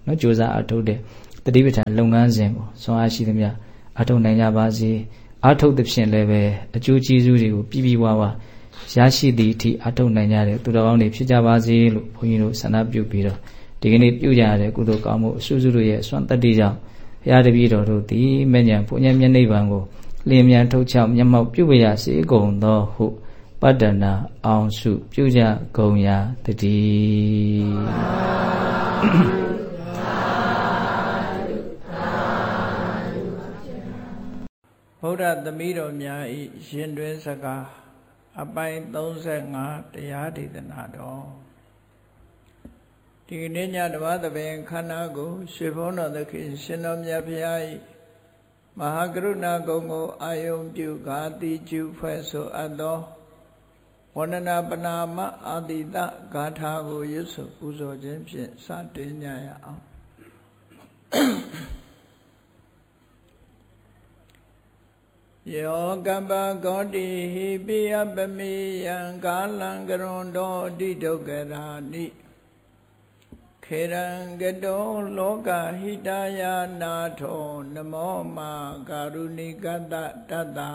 နော်ကြိုးစားအထုတ်တဲ့တတိပဋ္ဌာန်လုပ်ငန်းစဉ်ကိုဆွမ်းအားရှိသမျှအထုတ်နိုင်ကြပါစေအထုတ်သဖြင့်လည်းပဲအကျိုးကျေးဇူးတွေကိုပြပြဝဝရရှိသည့်အထိအထုတ်နိုင်ကြတဲ့သူတော်ကောင်းတွေဖြစ်ကြပါစေလို့ဘုန်းကြီးတို့ဆန္ဒပြုပြီးတော့ဒီကနေ့ပြုကြရတဲ့ကုသိုလ်ကောင်းမှုအစုစုတို့ရဲ့စွမ်းတတ္တိကြောင့်ဘုရားတပည့်တော်တို့သည်မဲ့ညာဘုညာမျက်နှိပ်ပံကိုလင်းမြန်ထုတ်ချောက်မျက်မှောက်ပြုပါရစေကုန်သောဟုပတ္တနာအောင်စုပြုကြကုန်ရာတည်းဗုဒ္ဓသမီးတော်များဤရှင်တွင်စကားအပိုင်းသုံးဆယ့်ငါးတရားဒေသနာတော်ဒီနေ့ညဓမ္မသဘင်ခန္ဓာကိုရွှေဘုန်းတော်သခင်ရှင်တော်မြတ်ဖရာဤမဟာကရုဏာဂုဏ်ကိုအာယုံပြုကာတိကျုဖွဲ့ဆိုအပ်သောဝန္ဒနာပနာမအာတိတဂါထာကိုရွတ်ဆိုပူဇော်ခြင်းဖြင့်စတင်ကြရအောင်ယောကပ္ပဂောတိဟိပိယပမိယံကာလံကရွန်တောအတိဒုက္ခရာနိခေရံကတောလောကဟိတယာနာထောနမောမာကာရုဏိကတတတ္တ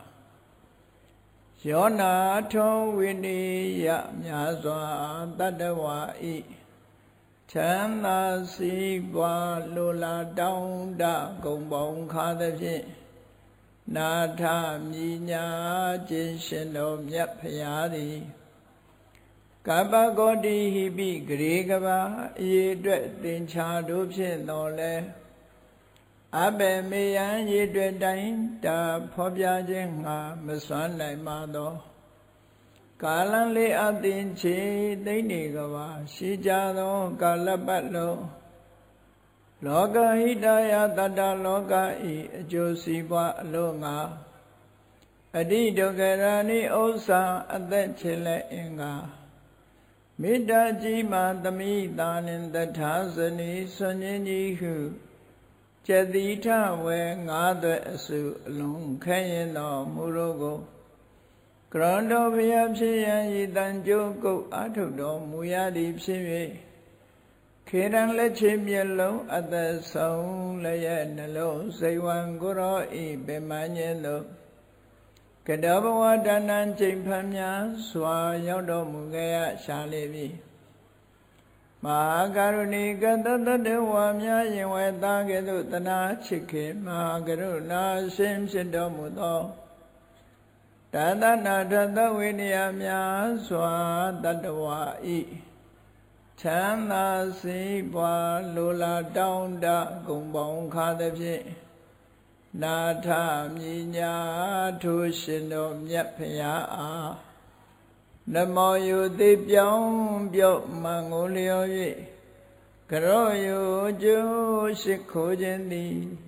ယောနာထောဝိနိယမြာစွာတတ္တဝါဤချမ်းသာစီးပွားလိုလားတောင်းတဂုံပေါင်းခါသဖြင့်နာထမြညာခြင်းရှင်တော်မြတ်ဖရာသည်ကပ္ပဂောတိဟိပိဂရေကဘာအရေအတွက်သင်္ချာတို့ဖြင့်တော်လဲအဘေမေယံရေအတွက်တိုင်းတာဖော်ပြခြင်းငါမစွမ်းနိုင်ပါသောကာလံလေးအသင်ချေသိနေကဘာရှိကြသောကာလပတ်လုံးလောကဟိတယတတ္တလောကဤအကျိုးစီးပွားအလို့ငါအတိဒုက္ခရာနိဥစ္စာအသက်ချေလက်အင်္ဂါမေတ္တာကြီးမှသမိတာနှင့်တထာဇနီဆွန်ခြင်းကြီးဟုကျတိထဝေငါးသွဲအစုအလုံးခဲရင်တော်မူရောကိုကရဏတော်ဘုရားဖြစ်ရန်ဤတန်ကြိုးကုတ်အထုတော်မူရသည်ဖြစ်၍ခေရန်လက်ချေမျက်လုံးအသက်ဆုံးလည်းရဲ့နှလုံးစိတ်ဝံကိုရောဤဗေမညင်းတို့ကတောဘဝတဏ္ဏချိန်ဖန်များစွာရောက်တော်မူခဲ့ရရှာလေပြီမဟာကရုဏီကတတတဝါများရင်ဝဲသားကဲ့သို့တနာချစ်ခင်မဟာကရုဏာရှင်ဖြစ်တော်မူသောတသနာထသဝိနည်းများစွာတတ္တဝါဤချမ်းသာစီးပွားလိုလားတောင်းတဂုံပေါင်းခါသဖြင့်နာထမြညာထိုရှင်တော်မြတ်ဖရာအားနမောယုတိပြောင်းပြုတ်မန်ကိုလျော်၍ကရောယုကျိုးရှိခိုးခြင်းသည်